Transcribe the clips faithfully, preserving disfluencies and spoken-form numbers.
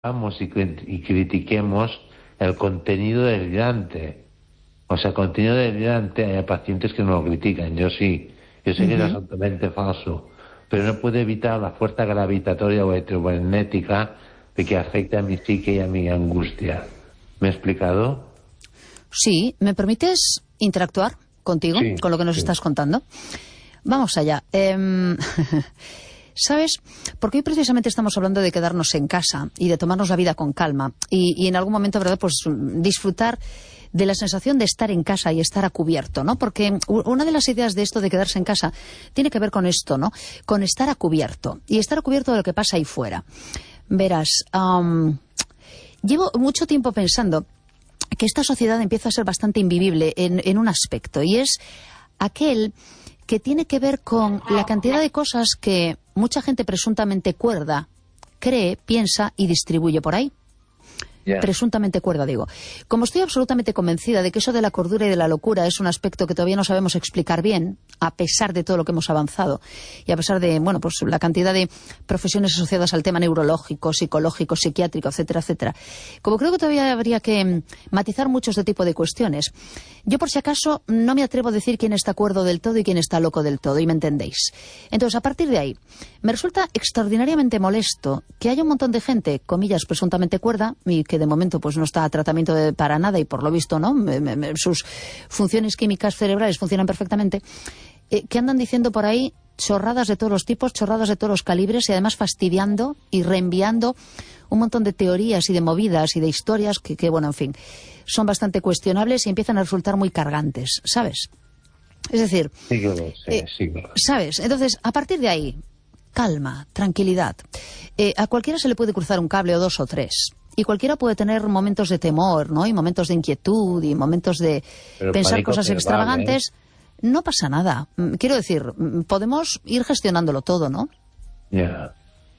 vamos y, y critiquemos el contenido delirante. O sea, contenido delirante, hay pacientes que no lo critican, yo sí. Yo sé uh-huh. que es absolutamente falso, pero no puede evitar la fuerza gravitatoria o electromagnética de que afecta a mi psique y a mi angustia. ¿Me he explicado? Sí. ¿Me permites interactuar contigo, sí, con lo que nos sí. estás contando? Vamos allá. Eh... ¿Sabes? Porque hoy precisamente estamos hablando de quedarnos en casa y de tomarnos la vida con calma y, y en algún momento, ¿verdad?, pues disfrutar de la sensación de estar en casa y estar a cubierto, ¿no? Porque una de las ideas de esto de quedarse en casa tiene que ver con esto, ¿no? Con estar a cubierto y estar a cubierto de lo que pasa ahí fuera. Verás, um, llevo mucho tiempo pensando que esta sociedad empieza a ser bastante invivible en, en un aspecto, y es aquel que tiene que ver con la cantidad de cosas que mucha gente presuntamente cuerda cree, piensa y distribuye por ahí. Yeah. Presuntamente cuerda, digo. Como estoy absolutamente convencida de que eso de la cordura y de la locura es un aspecto que todavía no sabemos explicar bien, a pesar de todo lo que hemos avanzado y a pesar de, bueno, pues la cantidad de profesiones asociadas al tema neurológico, psicológico, psiquiátrico, etcétera, etcétera. Como creo que todavía habría que matizar mucho este tipo de cuestiones, yo por si acaso no me atrevo a decir quién está cuerdo del todo y quién está loco del todo, y me entendéis. Entonces, a partir de ahí, me resulta extraordinariamente molesto que haya un montón de gente, comillas, presuntamente cuerda, y que de momento pues no está a tratamiento de, para nada, y por lo visto no, me, me, sus funciones químicas cerebrales funcionan perfectamente, eh, que andan diciendo por ahí chorradas de todos los tipos, chorradas de todos los calibres, y además fastidiando y reenviando un montón de teorías y de movidas y de historias que, que bueno, en fin, son bastante cuestionables y empiezan a resultar muy cargantes, ¿sabes? Es decir, sí, que lo sé, eh, sí, que lo sé. ¿sabes? Entonces, a partir de ahí, calma, tranquilidad. Eh, a cualquiera se le puede cruzar un cable o dos o tres. Y cualquiera puede tener momentos de temor, ¿no? Y momentos de inquietud y momentos de Pero pensar cosas extravagantes. ¿Eh? No pasa nada. Quiero decir, podemos ir gestionándolo todo, ¿no? Ya.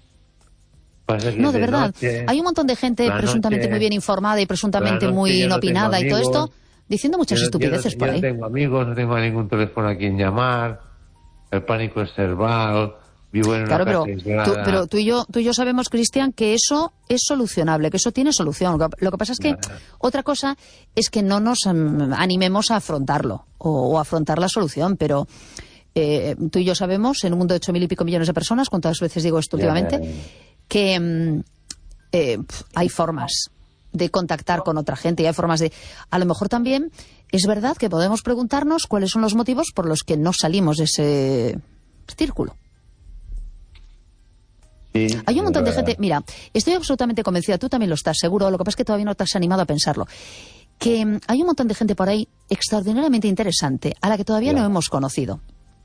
Yeah. No, de, de verdad. Noche, hay un montón de gente presuntamente noche, muy bien informada y presuntamente muy inopinada no y todo esto, diciendo muchas yo, estupideces yo no, por yo ahí. Yo no tengo amigos, no tengo ningún teléfono a quien llamar, el pánico es cerval. Vivo en claro, una pero tú, pero tú y yo, tú y yo sabemos, Cristian, que eso es solucionable, que eso tiene solución. Lo que pasa es que Nada. otra cosa es que no nos um, animemos a afrontarlo o, o a afrontar la solución, pero eh, tú y yo sabemos, en un mundo de ocho mil y pico millones de personas, cuántas veces digo esto últimamente, yeah. que um, eh, hay formas de contactar con otra gente y hay formas de... A lo mejor también es verdad que podemos preguntarnos cuáles son los motivos por los que no salimos de ese círculo. Sí, hay un montón de gente, mira, estoy absolutamente convencida, tú también lo estás, seguro, lo que pasa es que todavía no te has animado a pensarlo, que um, hay un montón de gente por ahí extraordinariamente interesante, a la que todavía yeah. no hemos conocido.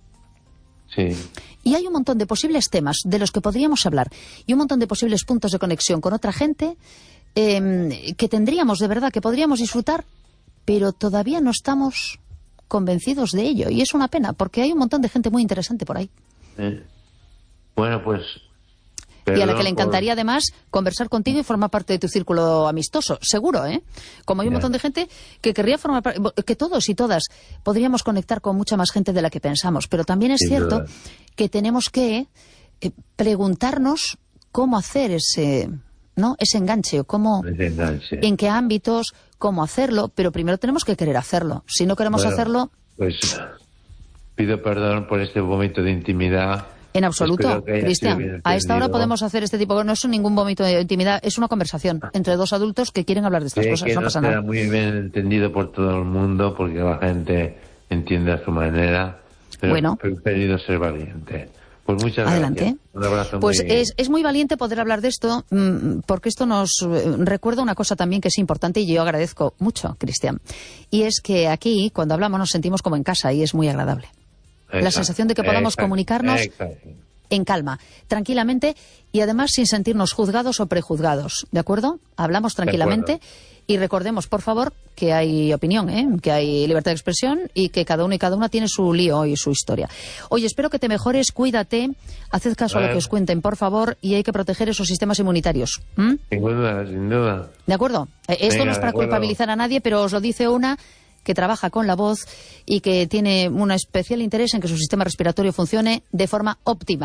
Sí. Y hay un montón de posibles temas de los que podríamos hablar, y un montón de posibles puntos de conexión con otra gente eh, que tendríamos de verdad, que podríamos disfrutar, pero todavía no estamos convencidos de ello, y es una pena, porque hay un montón de gente muy interesante por ahí. Eh. Bueno, pues... Y a la que le encantaría además conversar contigo y formar parte de tu círculo amistoso, seguro, ¿eh? Como hay un montón de gente que querría formar parte, que todos y todas podríamos conectar con mucha más gente de la que pensamos, pero también es cierto que tenemos que eh, preguntarnos cómo hacer ese, ¿no? ese enganche, o cómo, enganche. en qué ámbitos, cómo hacerlo, pero primero tenemos que querer hacerlo. Si no queremos bueno, hacerlo... Pues pido perdón por este momento de intimidad. En absoluto, Cristian. A esta hora podemos hacer este tipo de... No es ningún vómito de intimidad, es una conversación entre dos adultos que quieren hablar de estas sí, cosas. Que no no pasa será nada. Muy bien entendido por todo el mundo, porque la gente entiende a su manera, pero bueno. he preferido ser valiente. Pues muchas Adelante. gracias. Un abrazo. Pues muy... es, es muy valiente poder hablar de esto, mmm, porque esto nos recuerda una cosa también que es importante y yo agradezco mucho, Cristian. Y es que aquí, cuando hablamos, nos sentimos como en casa y es muy agradable. Exacto. La sensación de que podamos Exacto. comunicarnos... Exacto. en calma, tranquilamente y además sin sentirnos juzgados o prejuzgados, ¿de acuerdo? Hablamos tranquilamente y recordemos, por favor, que hay opinión, ¿eh? Que hay libertad de expresión y que cada uno y cada una tiene su lío y su historia. Oye, espero que te mejores, cuídate, haced caso a lo que os cuenten, por favor, y hay que proteger esos sistemas inmunitarios. ¿Mm? Sin duda, sin duda. ¿De acuerdo? Esto Venga, no es para culpabilizar a nadie, pero os lo dice una que trabaja con la voz y que tiene un especial interés en que su sistema respiratorio funcione de forma óptima.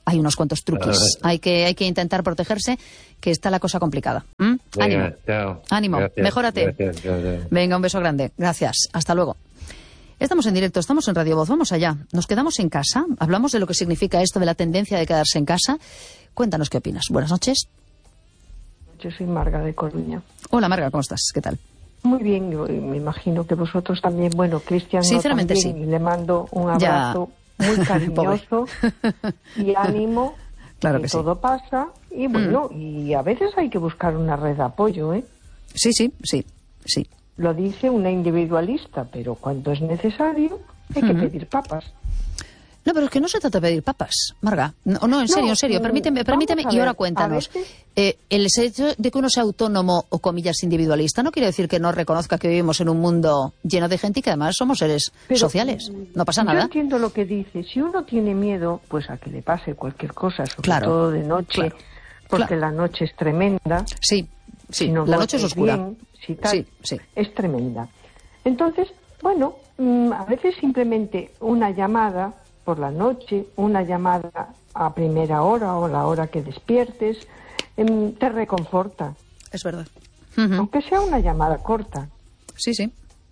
hay unos cuantos truquis. Hay que, hay que intentar protegerse, que está la cosa complicada. ¿Mm? Venga, Ánimo. chao. Ánimo. Gracias, Mejórate. gracias, gracias. Venga, un beso grande. Gracias. Hasta luego. Estamos en directo, estamos en Radio Voz. Vamos allá. Nos quedamos en casa. Hablamos de lo que significa esto de la tendencia de quedarse en casa. Cuéntanos qué opinas. Buenas noches. Yo soy Marga de Coruña. Hola, Marga, ¿cómo estás? ¿Qué tal? Muy bien, yo me imagino que vosotros también. Bueno, Cristian, sinceramente no también, sí. Y le mando un abrazo Ya. muy cariñoso y ánimo. Claro que, que sí. todo pasa y bueno, mm. y a veces hay que buscar una red de apoyo, ¿eh? Sí, sí, sí, sí. Lo dice una individualista, pero cuando es necesario hay que uh-huh. pedir papas. No, pero es que no se trata de pedir papas, Marga. No, no en serio, no, en serio. Permíteme, permíteme y ahora cuéntanos. Eh, el hecho de que uno sea autónomo o, comillas, individualista no quiere decir que no reconozca que vivimos en un mundo lleno de gente y que además somos seres pero, sociales. No pasa yo nada. Yo entiendo lo que dice. Si uno tiene miedo, pues a que le pase cualquier cosa, sobre claro, todo de noche, claro, porque claro. la noche es tremenda. Sí, sí, si no la noche es oscura. Bien, si tal, sí, sí. Es tremenda. Entonces, bueno, a veces simplemente una llamada por la noche, una llamada a primera hora o la hora que despiertes, te reconforta. Es verdad. Uh-huh. Aunque sea una llamada corta. Sí, sí.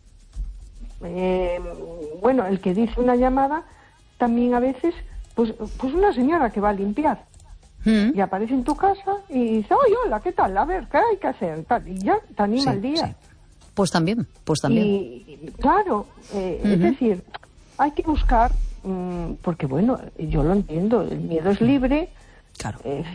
Eh, bueno, el que dice una llamada, también a veces, pues, pues una señora que va a limpiar. Uh-huh. Y aparece en tu casa y dice, oye, hola, ¿qué tal? A ver, ¿qué hay que hacer? Y ya te anima sí, el día. Sí. Pues también, pues también. Y, claro, eh, uh-huh. es decir, hay que buscar, mmm, porque bueno, yo lo entiendo, el miedo es libre. Claro. Eh,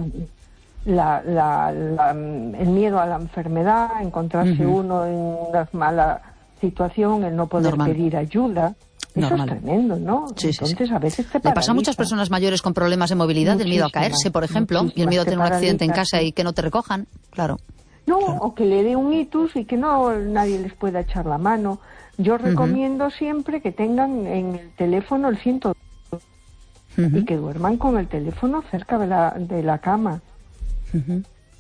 la, la, la, el miedo a la enfermedad, encontrarse uh-huh. uno en una mala situación, el no poder Normal. pedir ayuda. Eso Normal. es tremendo, ¿no? Sí, Entonces, sí, sí. a veces te Le pasa a muchas personas mayores con problemas de movilidad, el miedo a caerse, por ejemplo, y el miedo a tener un accidente en casa y que no te recojan, claro. No, claro. o que le dé un itus y que no nadie les pueda echar la mano. Yo recomiendo uh-huh. siempre que tengan en el teléfono el ciento dos uh-huh. y que duerman con el teléfono cerca de la, de la cama uh-huh.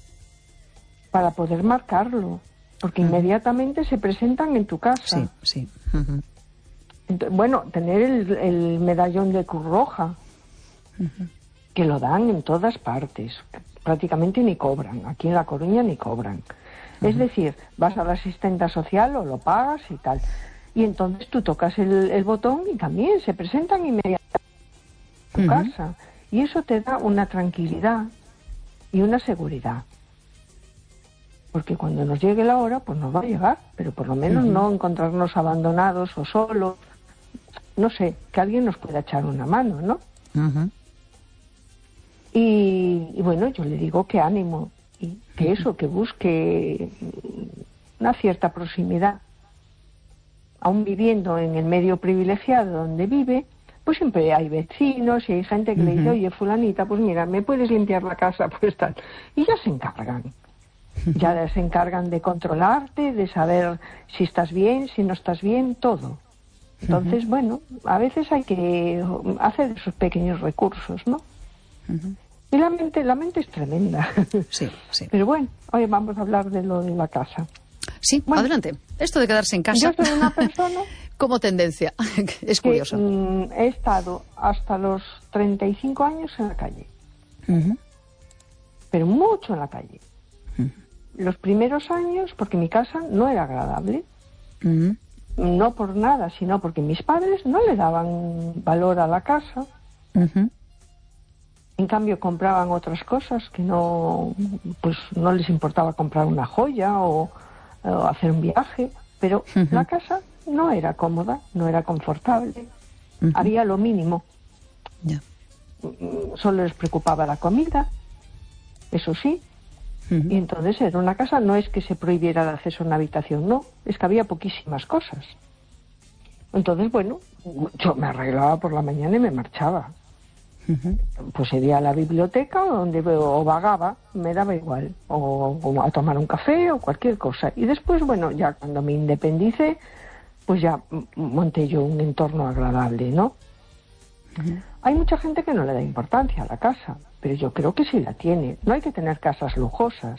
para poder marcarlo, porque uh-huh. inmediatamente se presentan en tu casa. Sí, sí. Uh-huh. Entonces, bueno, tener el, el medallón de Cruz Roja, uh-huh. que lo dan en todas partes. Prácticamente ni cobran. Aquí en La Coruña ni cobran. Uh-huh. Es decir, vas a la asistenta social o lo pagas y tal. Y entonces tú tocas el, el botón y también se presentan inmediatamente en tu uh-huh. casa. Y eso te da una tranquilidad y una seguridad. Porque cuando nos llegue la hora, pues nos va a llegar, pero por lo menos uh-huh. no encontrarnos abandonados o solos. No sé, que alguien nos pueda echar una mano, ¿no? Uh-huh. Y, y bueno, yo le digo que ánimo, y que eso, que busque una cierta proximidad. Aún viviendo en el medio privilegiado donde vive, pues siempre hay vecinos y hay gente que uh-huh. le dice, oye, fulanita, pues mira, ¿me puedes limpiar la casa? Pues tal. Y ya se encargan. Ya se encargan de controlarte, de saber si estás bien, si no estás bien, todo. Entonces, uh-huh. bueno, a veces hay que hacer esos pequeños recursos, ¿no? Uh-huh. Y la mente, la mente es tremenda. Sí, sí. Pero bueno, hoy vamos a hablar de lo de la casa. Sí, bueno, adelante. Esto de quedarse en casa. Yo soy una persona... como tendencia. Es que, curioso. Mm, he estado hasta los treinta y cinco años en la calle. Uh-huh. Pero mucho en la calle. Uh-huh. Los primeros años, porque mi casa no era agradable. Uh-huh. No por nada, sino porque mis padres no le daban valor a la casa. Uh-huh. En cambio, compraban otras cosas que no, pues no les importaba comprar una joya o, o hacer un viaje, pero uh-huh. la casa no era cómoda, no era confortable, uh-huh. había lo mínimo. Yeah. Solo les preocupaba la comida, eso sí, uh-huh. y entonces era una casa, no es que se prohibiera el acceso a una habitación, no, es que había poquísimas cosas. Entonces, bueno, yo me arreglaba por la mañana y me marchaba. Uh-huh. Pues iría a la biblioteca o donde o vagaba, me daba igual, o, o a tomar un café o cualquier cosa. Y después, bueno, ya cuando me independicé, pues ya monté yo un entorno agradable, ¿no? Uh-huh. Hay mucha gente que no le da importancia a la casa, pero yo creo que sí la tiene. No hay que tener casas lujosas,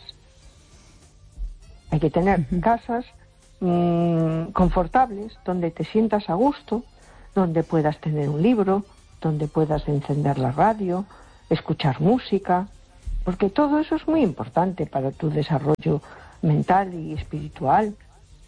hay que tener uh-huh. casas mmm, confortables, donde te sientas a gusto, donde puedas tener un libro, donde puedas encender la radio, escuchar música, porque todo eso es muy importante para tu desarrollo mental y espiritual.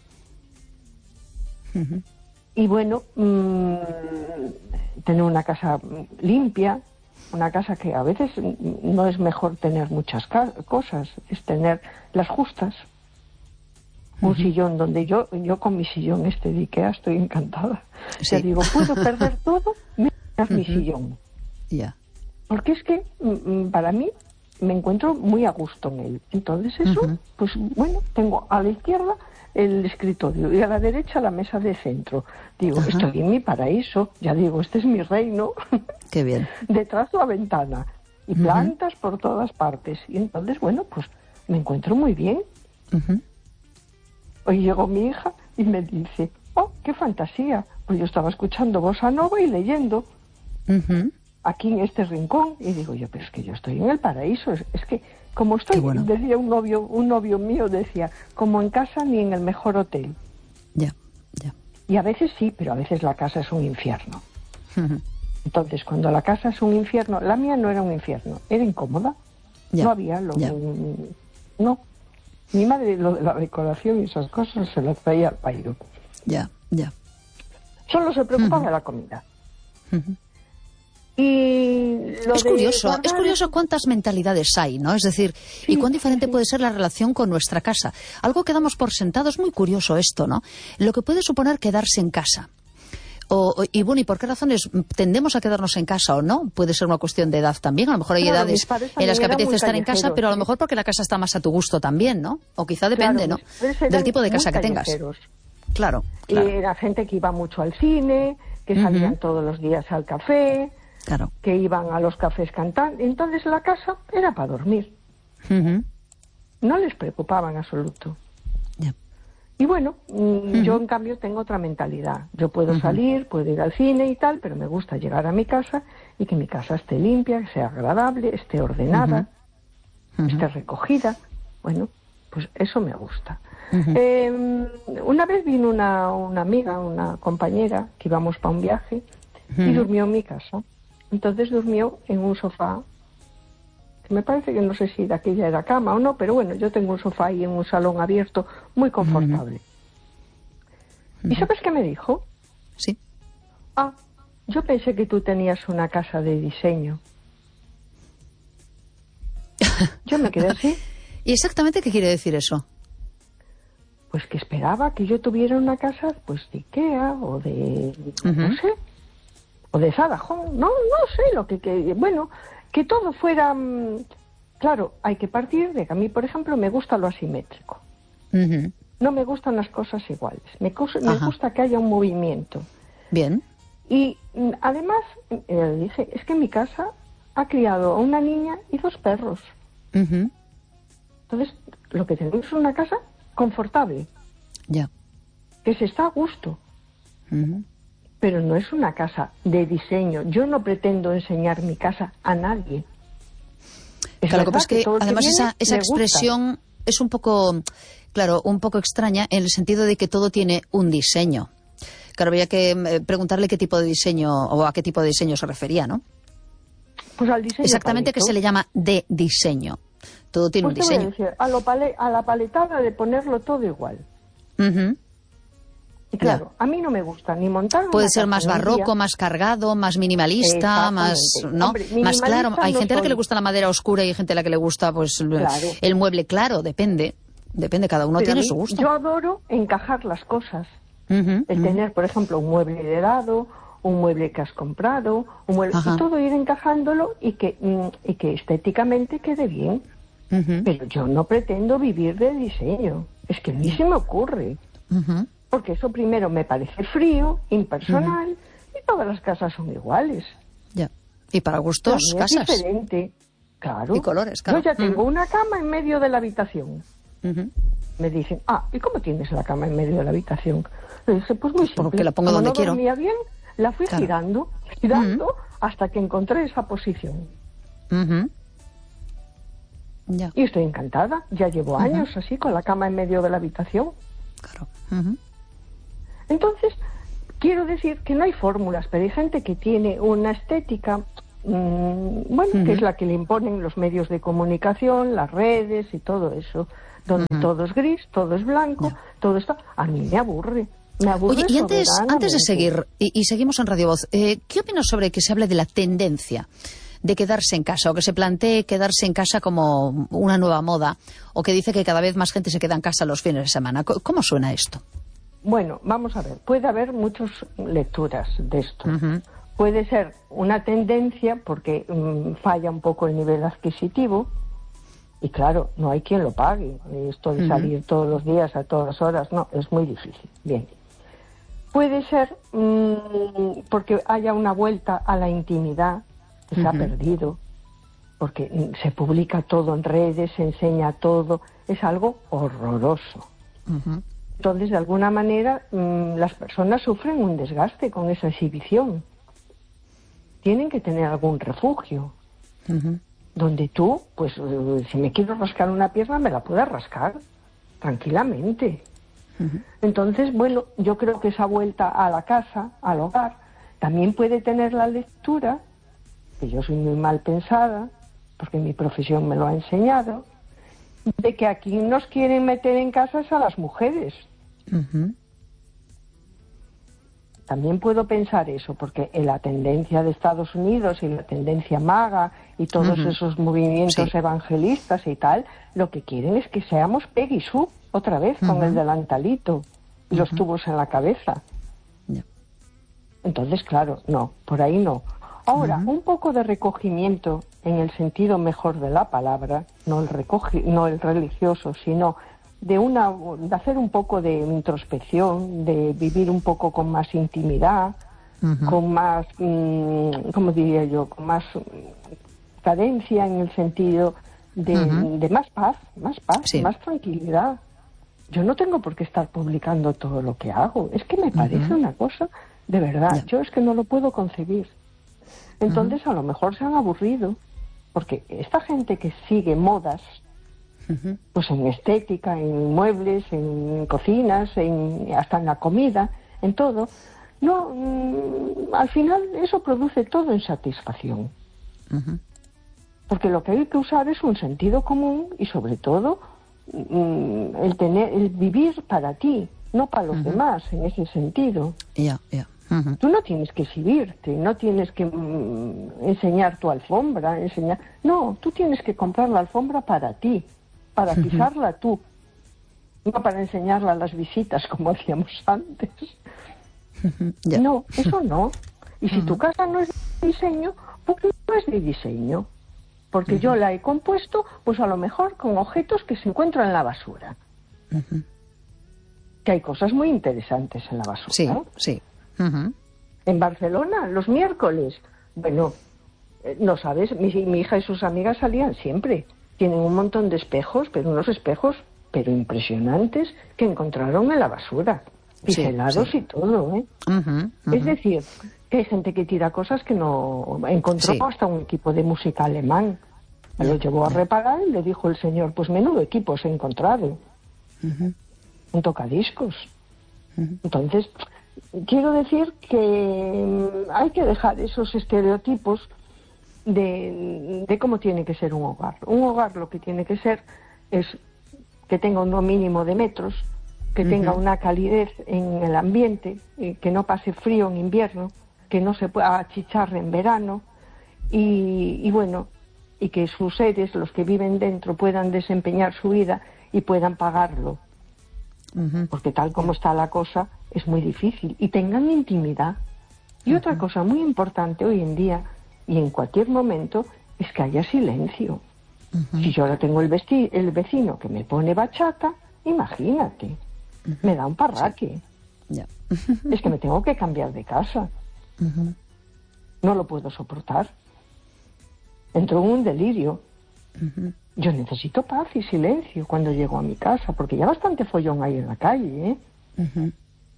Uh-huh. Y bueno, mmm, tener una casa limpia, una casa que a veces no es mejor tener muchas ca- cosas, es tener las justas. Un uh-huh. sillón donde yo, yo con mi sillón este de Ikea estoy encantada. Sí. O sea, digo, puedo perder todo menos uh-huh. mi sillón. Ya. Yeah. Porque es que m- para mí me encuentro muy a gusto en él. Entonces eso, uh-huh. pues bueno, tengo a la izquierda el escritorio y a la derecha la mesa de centro. Digo, uh-huh. estoy en mi paraíso, ya digo, este es mi reino. Qué bien. Detrás la ventana y uh-huh. plantas por todas partes. Y entonces, bueno, pues me encuentro muy bien. Uh-huh. Hoy llegó mi hija y me dice, oh, qué fantasía. Pues yo estaba escuchando bossa nova y leyendo. Uh-huh. Aquí en este rincón, y digo yo, pero es que yo estoy en el paraíso, es, es que como estoy, bueno. decía un novio, un novio mío decía, como en casa ni en el mejor hotel. Ya, ya. Y a veces sí, pero a veces la casa es un infierno. Uh-huh. Entonces, cuando la casa es un infierno, la mía no era un infierno, era incómoda. Ya, no había, lo, ya. no. Mi madre lo de la decoración y esas cosas se las traía al pairo. Ya, ya. Solo se preocupaba uh-huh. de la comida. Uh-huh. Y lo es de curioso, guardar... es curioso cuántas mentalidades hay, ¿no? Es decir, sí, y cuán diferente sí. puede ser la relación con nuestra casa. Algo que damos por sentado, es muy curioso esto, ¿no? Lo que puede suponer quedarse en casa. O, o, y bueno, ¿y por qué razones tendemos a quedarnos en casa o no? Puede ser una cuestión de edad también. A lo mejor hay claro, edades en las que apetece estar en casa, pero a lo ¿sí? mejor porque la casa está más a tu gusto también, ¿no? O quizá depende, claro, ¿no? Del tipo de casa que tengas. Claro, claro. Y era gente que iba mucho al cine, que salían uh-huh. todos los días al café... Claro. Que iban a los cafés cantando. Entonces la casa era para dormir. Uh-huh. No les preocupaba en absoluto. Yeah. Y bueno, uh-huh. yo en cambio tengo otra mentalidad. Yo puedo uh-huh. salir, puedo ir al cine y tal, pero me gusta llegar a mi casa y que mi casa esté limpia, que sea agradable, esté ordenada, uh-huh. Uh-huh. esté recogida. Bueno, pues eso me gusta. Uh-huh. Eh, una vez vino una, una amiga, una compañera, que íbamos para un viaje uh-huh. y durmió en mi casa. Entonces durmió en un sofá, que me parece que no sé si de aquella era cama o no, pero bueno, yo tengo un sofá ahí en un salón abierto, muy confortable. Uh-huh. ¿Y sabes qué me dijo? Sí. Ah, yo pensé que tú tenías una casa de diseño. Yo me quedé así. ¿Y exactamente qué quiere decir eso? Pues que esperaba que yo tuviera una casa, pues de Ikea o de... Uh-huh. no sé... o de Sadajón, no, no sé, lo que, que, bueno, que todo fuera, mmm, claro, hay que partir de que a mí, por ejemplo, me gusta lo asimétrico. Uh-huh. No me gustan las cosas iguales, me, me gusta que haya un movimiento. Bien. Y mmm, además, eh, dije, es que mi casa ha criado a una niña y dos perros. Uh-huh. Entonces, lo que tenemos es una casa confortable. Ya. Yeah. Que se está a gusto. Uh-huh. Pero no es una casa de diseño. Yo no pretendo enseñar mi casa a nadie. Es claro, lo que pasa es que, además, que esa, esa expresión gusta. Es un poco, claro, un poco extraña en el sentido de que todo tiene un diseño. Claro, había que eh, preguntarle qué tipo de diseño o a qué tipo de diseño se refería, ¿no? Pues al diseño. Exactamente, paleto. Que se le llama de diseño. Todo tiene pues un diseño. Voy a, decir, a, lo pale, a la paletada de ponerlo todo igual. Uh-huh. Y claro, ya. A mí no me gusta ni montar. Puede ser más barroco, más cargado, más minimalista, más, ¿no? Hombre, más claro. Hay no gente a la soy. que le gusta la madera oscura y hay gente a la que le gusta, pues, claro. el mueble claro. Depende, depende. Cada uno Pero tiene mí, su gusto. Yo adoro encajar las cosas. Uh-huh, el uh-huh. tener, por ejemplo, un mueble heredado, un mueble que has comprado, un mueble y todo ir encajándolo y que y que estéticamente quede bien. Uh-huh. Pero yo no pretendo vivir de diseño. Es que a mí se me ocurre. Uh-huh. Porque eso primero me parece frío, impersonal, uh-huh. y todas las casas son iguales. Ya. Y para gustos, es casas. diferente, claro. Y colores, claro. Yo ya tengo uh-huh. una cama en medio de la habitación. Uh-huh. Me dicen, ah, ¿y cómo tienes la cama en medio de la habitación? Le dije, pues muy simple. Porque la pongo Como donde no quiero. dormía bien, la fui claro. girando, girando, uh-huh. hasta que encontré esa posición. Uh-huh. Ya. Y estoy encantada. Ya llevo uh-huh. años así, con la cama en medio de la habitación. Claro. Uh-huh. Entonces, quiero decir que no hay fórmulas, pero hay gente que tiene una estética mmm, bueno, uh-huh. que es la que le imponen los medios de comunicación, las redes y todo eso, donde uh-huh. todo es gris, todo es blanco, no. todo esto, a mí me aburre. Me aburre. Oye, y antes, antes de seguir, y, y seguimos en Radio Voz, eh, ¿qué opinas sobre que se hable de la tendencia de quedarse en casa, o que se plantee quedarse en casa como una nueva moda, o que dice que cada vez más gente se queda en casa los fines de semana? ¿Cómo suena esto? Bueno, vamos a ver, puede haber muchas lecturas de esto. Uh-huh. Puede ser una tendencia porque um, falla un poco el nivel adquisitivo, y claro, no hay quien lo pague. Esto de uh-huh. salir todos los días a todas horas, no, es muy difícil. Bien. Puede ser um, porque haya una vuelta a la intimidad, que se uh-huh. ha perdido, porque se publica todo en redes, se enseña todo, es algo horroroso. Uh-huh. Entonces, de alguna manera, mmm, las personas sufren un desgaste con esa exhibición. Tienen que tener algún refugio, uh-huh. donde tú, pues, uh, si me quiero rascar una pierna, me la puedas rascar tranquilamente. Uh-huh. Entonces, bueno, yo creo que esa vuelta a la casa, al hogar, también puede tener la lectura, que yo soy muy mal pensada, porque mi profesión me lo ha enseñado, de que aquí nos quieren meter en casas a las mujeres. Uh-huh. También puedo pensar eso, porque en la tendencia de Estados Unidos y la tendencia MAGA y todos uh-huh. esos movimientos sí. evangelistas y tal, lo que quieren es que seamos Peggy Sue otra vez, uh-huh. con el delantalito y uh-huh. los tubos en la cabeza. Yeah. Entonces, claro, no, por ahí no. Ahora, uh-huh. un poco de recogimiento en el sentido mejor de la palabra, no el recogi- no el religioso, sino de una de hacer un poco de introspección, de vivir un poco con más intimidad, uh-huh. con más, mmm, ¿cómo diría yo?, con más cadencia en el sentido de, uh-huh. de más paz, más paz, sí. más tranquilidad. Yo no tengo por qué estar publicando todo lo que hago, es que me parece uh-huh. una cosa, de verdad, yeah. yo es que no lo puedo concebir. Entonces uh-huh. a lo mejor se han aburrido, porque esta gente que sigue modas, uh-huh. pues en estética, en muebles, en cocinas, en, hasta en la comida, en todo, no, mmm, al final eso produce todo insatisfacción. Uh-huh. Porque lo que hay que usar es un sentido común y sobre todo mmm, el tener, el vivir para ti, no para los uh-huh. demás, en ese sentido. Ya, yeah, ya. Yeah. Uh-huh. Tú no tienes que exhibirte, no tienes que mm, enseñar tu alfombra, enseñar... No, tú tienes que comprar la alfombra para ti, para uh-huh. pisarla tú, no para enseñarla a las visitas como hacíamos antes. Uh-huh. Yeah. No, eso no. Y uh-huh. si tu casa no es de diseño, pues no es de diseño. Porque uh-huh. yo la he compuesto, pues a lo mejor con objetos que se encuentran en la basura. Uh-huh. Que hay cosas muy interesantes en la basura. Sí, ¿eh? sí. Uh-huh. En Barcelona, los miércoles. Bueno, eh, no sabes, mi, mi hija y sus amigas salían siempre. Tienen un montón de espejos, pero unos espejos, pero impresionantes, que encontraron en la basura. Pixelados sí, sí. y todo, ¿eh? Uh-huh, uh-huh. Es decir, que hay gente que tira cosas que no... Encontró sí. hasta un equipo de música alemán. Me lo llevó a reparar y le dijo el señor, pues menudo equipo se ha encontrado. Uh-huh. Un tocadiscos. Uh-huh. Entonces... Quiero decir que hay que dejar esos estereotipos de, de cómo tiene que ser un hogar. Un hogar lo que tiene que ser es que tenga un mínimo de metros, que uh-huh. tenga una calidez en el ambiente, que no pase frío en invierno, que no se pueda achicharre en verano y, y bueno, y que sus seres, los que viven dentro, puedan desempeñar su vida y puedan pagarlo. Uh-huh. Porque tal como está la cosa es muy difícil y tengan intimidad y uh-huh. otra cosa muy importante hoy en día y en cualquier momento es que haya silencio. Uh-huh. Si yo ahora tengo el, vesti- el vecino que me pone bachata, imagínate, uh-huh. me da un parraque. Sí. Yeah. Es que me tengo que cambiar de casa. Uh-huh. No lo puedo soportar, entro en un delirio. Uh-huh. Yo necesito paz y silencio cuando llego a mi casa, porque ya bastante follón hay en la calle, ¿eh? Uh-huh.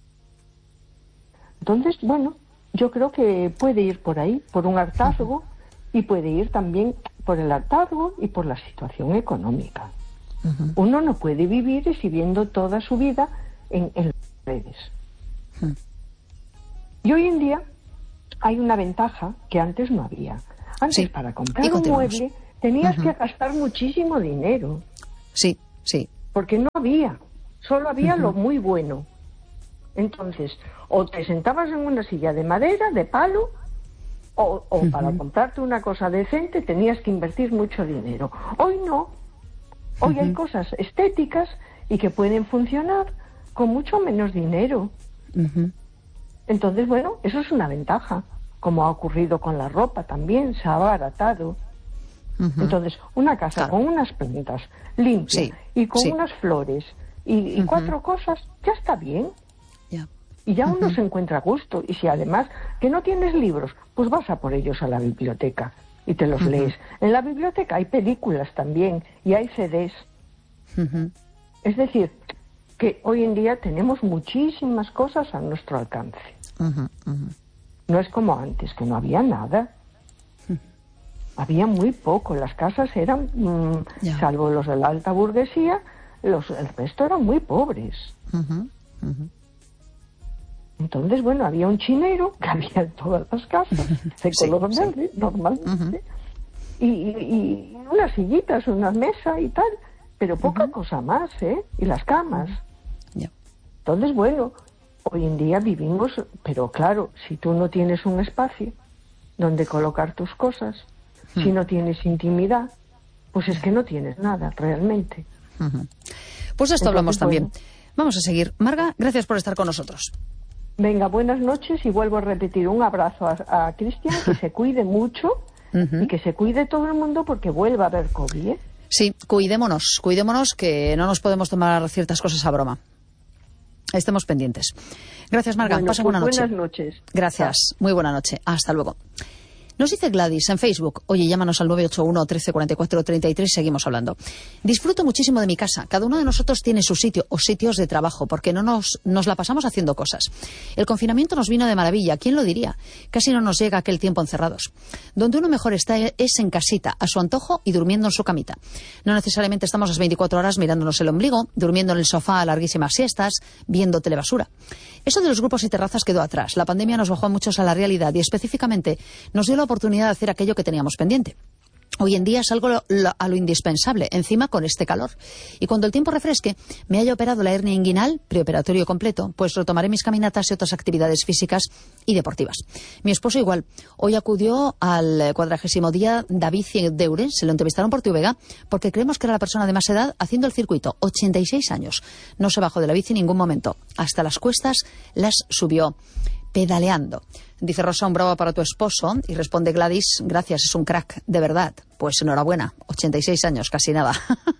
Entonces, bueno, yo creo que puede ir por ahí, por un hartazgo, uh-huh. y puede ir también por el hartazgo y por la situación económica. Uh-huh. Uno no puede vivir exhibiendo toda su vida en, en las redes. Uh-huh. Y hoy en día hay una ventaja que antes no había. Antes, sí. para comprar un mueble, tenías uh-huh. que gastar muchísimo dinero. Sí, sí. Porque no había, solo había uh-huh. lo muy bueno. Entonces, o te sentabas en una silla de madera, de palo, o, o uh-huh. para comprarte una cosa decente tenías que invertir mucho dinero. Hoy no. Hoy uh-huh. hay cosas estéticas y que pueden funcionar con mucho menos dinero. Uh-huh. Entonces, bueno, eso es una ventaja, como ha ocurrido con la ropa también, se ha abaratado. Uh-huh. Entonces, una casa claro. con unas plantas limpias sí, y con sí. unas flores y, y uh-huh. cuatro cosas, ya está bien. Yeah. Y ya uno uh-huh. se encuentra a gusto. Y si además que no tienes libros, pues vas a por ellos a la biblioteca y te los uh-huh. lees. En la biblioteca hay películas también y hay C Ds. Uh-huh. Es decir, que hoy en día tenemos muchísimas cosas a nuestro alcance. Uh-huh. Uh-huh. No es como antes, que no había nada. Uh-huh. Había muy poco. Las casas eran, mmm, yeah. salvo los de la alta burguesía, los, el resto eran muy pobres. Uh-huh. Uh-huh. Entonces, bueno, había un chinero que había en todas las casas, de sí, color verde, sí. normalmente, uh-huh. y, y, y unas sillitas, una mesa y tal, pero poca uh-huh. cosa más, ¿eh? Y las camas. Yeah. Entonces, bueno, hoy en día vivimos, pero claro, si tú no tienes un espacio donde colocar tus cosas, uh-huh. si no tienes intimidad, pues es que no tienes nada, realmente. Uh-huh. Pues esto Entonces, hablamos también. Bueno, vamos a seguir. Marga, gracias por estar con nosotros. Venga, buenas noches y vuelvo a repetir un abrazo a, a Cristian, que se cuide mucho uh-huh. y que se cuide todo el mundo porque vuelva a haber COVID, ¿eh? Sí, cuidémonos, cuidémonos que no nos podemos tomar ciertas cosas a broma. Estemos pendientes. Gracias, Marga. Bueno, Pasa pues buena noche. Buenas noches. Gracias. Ah. Muy buena noche. Hasta luego. Nos dice Gladys en Facebook, oye, llámanos al nueve ocho uno, trece, cuarenta y cuatro, treinta y tres, seguimos hablando. Disfruto muchísimo de mi casa. Cada uno de nosotros tiene su sitio o sitios de trabajo, porque no nos, nos la pasamos haciendo cosas. El confinamiento nos vino de maravilla, ¿quién lo diría? Casi no nos llega aquel tiempo encerrados. Donde uno mejor está es en casita, a su antojo y durmiendo en su camita. No necesariamente estamos las veinticuatro horas mirándonos el ombligo, durmiendo en el sofá a larguísimas siestas, viendo telebasura. Eso de los grupos y terrazas quedó atrás. La pandemia nos bajó a muchos a la realidad y específicamente nos dio la oportunidad de hacer aquello que teníamos pendiente. Hoy en día es algo lo, lo, a lo indispensable, encima con este calor. Y cuando el tiempo refresque, me haya operado la hernia inguinal, preoperatorio completo, pues retomaré mis caminatas y otras actividades físicas y deportivas. Mi esposo igual. Hoy acudió al cuadragésimo día David de Euren, se lo entrevistaron por T V G, porque creemos que era la persona de más edad haciendo el circuito, ochenta y seis años. No se bajó de la bici en ningún momento. Hasta las cuestas las subió pedaleando. Dice Rosa, un bravo para tu esposo. Y responde Gladys, gracias, es un crack, de verdad. Pues enhorabuena, ochenta y seis años, casi nada.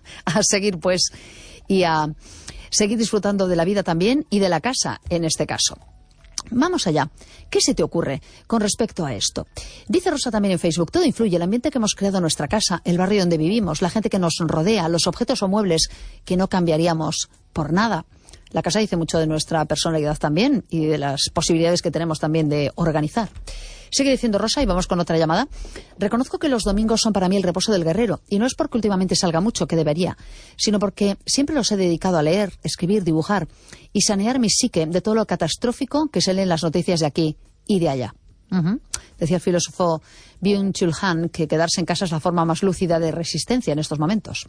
A seguir, pues, y a seguir disfrutando de la vida también y de la casa, en este caso. Vamos allá. ¿Qué se te ocurre con respecto a esto? Dice Rosa también en Facebook, todo influye, el ambiente que hemos creado en nuestra casa, el barrio donde vivimos, la gente que nos rodea, los objetos o muebles que no cambiaríamos por nada. La casa dice mucho de nuestra personalidad también y de las posibilidades que tenemos también de organizar. Sigue diciendo Rosa y vamos con otra llamada. Reconozco que los domingos son para mí el reposo del guerrero y no es porque últimamente salga mucho, que debería, sino porque siempre los he dedicado a leer, escribir, dibujar y sanear mi psique de todo lo catastrófico que se lee en las noticias de aquí y de allá. Uh-huh. Decía el filósofo Byung-Chul Han que quedarse en casa es la forma más lúcida de resistencia en estos momentos.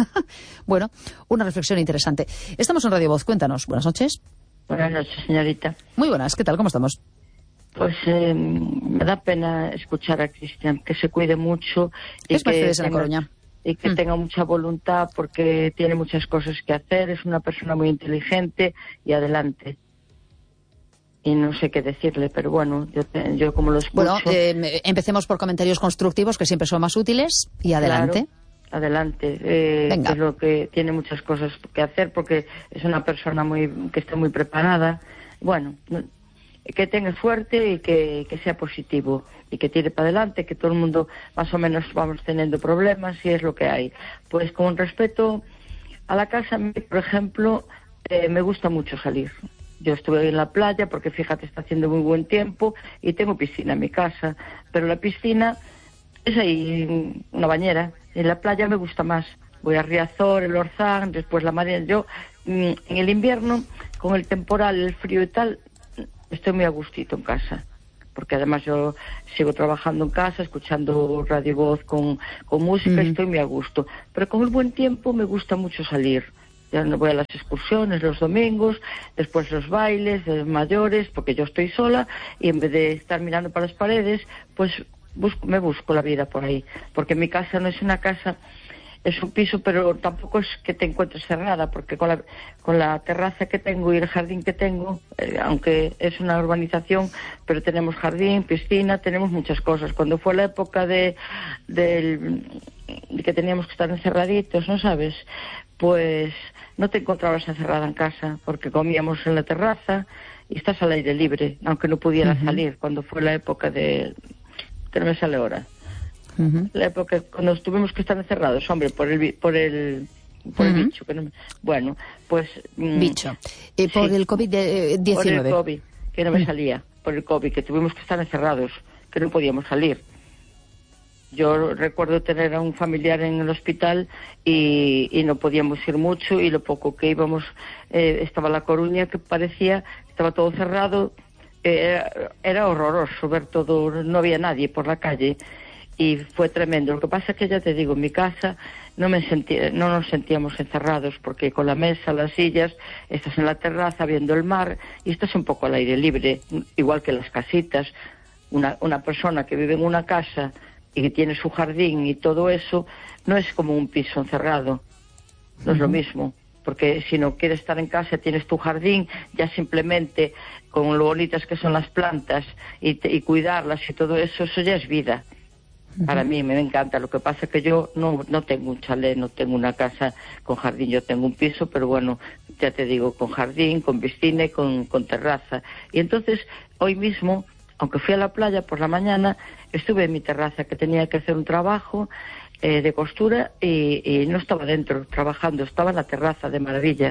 Bueno, una reflexión interesante. Estamos en Radio Voz, cuéntanos. Buenas noches. Buenas noches, señorita. Muy buenas, ¿qué tal? ¿Cómo estamos? Pues eh, me da pena escuchar a Cristian, que se cuide mucho. Y es que Mercedes en La Coruña. Y que mm. tenga mucha voluntad porque tiene muchas cosas que hacer, es una persona muy inteligente y adelante. Y no sé qué decirle, pero bueno, yo, te, yo como lo escucho... Bueno, eh, empecemos por comentarios constructivos, que siempre son más útiles, y adelante. Claro, adelante. Eh, Venga. Que es lo que tiene muchas cosas que hacer, porque es una persona muy que está muy preparada. Bueno, que tenga suerte y que, que sea positivo, y que tire para adelante, que todo el mundo más o menos vamos teniendo problemas, y es lo que hay. Pues con respecto a la casa, por ejemplo, eh, me gusta mucho salir. Yo estuve en la playa porque, fíjate, está haciendo muy buen tiempo y tengo piscina en mi casa, pero la piscina es ahí una bañera. En la playa me gusta más. Voy a Riazor, el Orzán, después la Madrid. Yo, en el invierno, con el temporal, el frío y tal, estoy muy a gustito en casa. porque además yo sigo trabajando en casa, escuchando Radio Voz con, con música, uh-huh. estoy muy a gusto. Pero con el buen tiempo me gusta mucho salir. Ya no voy a las excursiones los domingos, después los bailes de los mayores, porque yo estoy sola, y en vez de estar mirando para las paredes, pues busco, me busco la vida por ahí. Porque mi casa no es una casa, es un piso, pero tampoco es que te encuentres cerrada, porque con la, con la terraza que tengo y el jardín que tengo, eh, aunque es una urbanización, pero tenemos jardín, piscina, tenemos muchas cosas. Cuando fue la época de, de, de que teníamos que estar encerraditos, ¿no sabes?, pues no te encontrabas encerrada en casa, porque comíamos en la terraza y estás al aire libre, aunque no pudieras uh-huh. salir, cuando fue la época de... que no me sale ahora. Uh-huh. La época cuando tuvimos que estar encerrados, hombre, por el por el, por uh-huh. el bicho. Que no me... Bueno, pues... Mm, bicho. Eh, por sí, el COVID diecinueve. Por el COVID, que no me uh-huh. salía. Por el COVID, que tuvimos que estar encerrados, que no podíamos salir. Yo recuerdo tener a un familiar en el hospital y, y no podíamos ir mucho, y lo poco que íbamos, eh, estaba La Coruña, que parecía, estaba todo cerrado, eh, era, era horroroso ver todo, no había nadie por la calle, y fue tremendo. Lo que pasa es que, ya te digo, en mi casa no me sentía, no nos sentíamos encerrados, porque con la mesa, las sillas, estás en la terraza viendo el mar y estás un poco al aire libre, igual que las casitas. Una, una persona que vive en una casa y que tiene su jardín y todo eso, no es como un piso encerrado, no uh-huh. es lo mismo, porque si no quieres estar en casa, tienes tu jardín, ya simplemente con lo bonitas que son las plantas y, te, y cuidarlas y todo eso, eso ya es vida. Uh-huh. Para mí me encanta. Lo que pasa es que yo no, no tengo un chalet, no tengo una casa con jardín, yo tengo un piso, pero bueno, ya te digo, con jardín, con piscina y con, con terraza. Y entonces, hoy mismo, aunque fui a la playa por la mañana, estuve en mi terraza, que tenía que hacer un trabajo eh, de costura y, y no estaba dentro trabajando, estaba en la terraza de maravilla.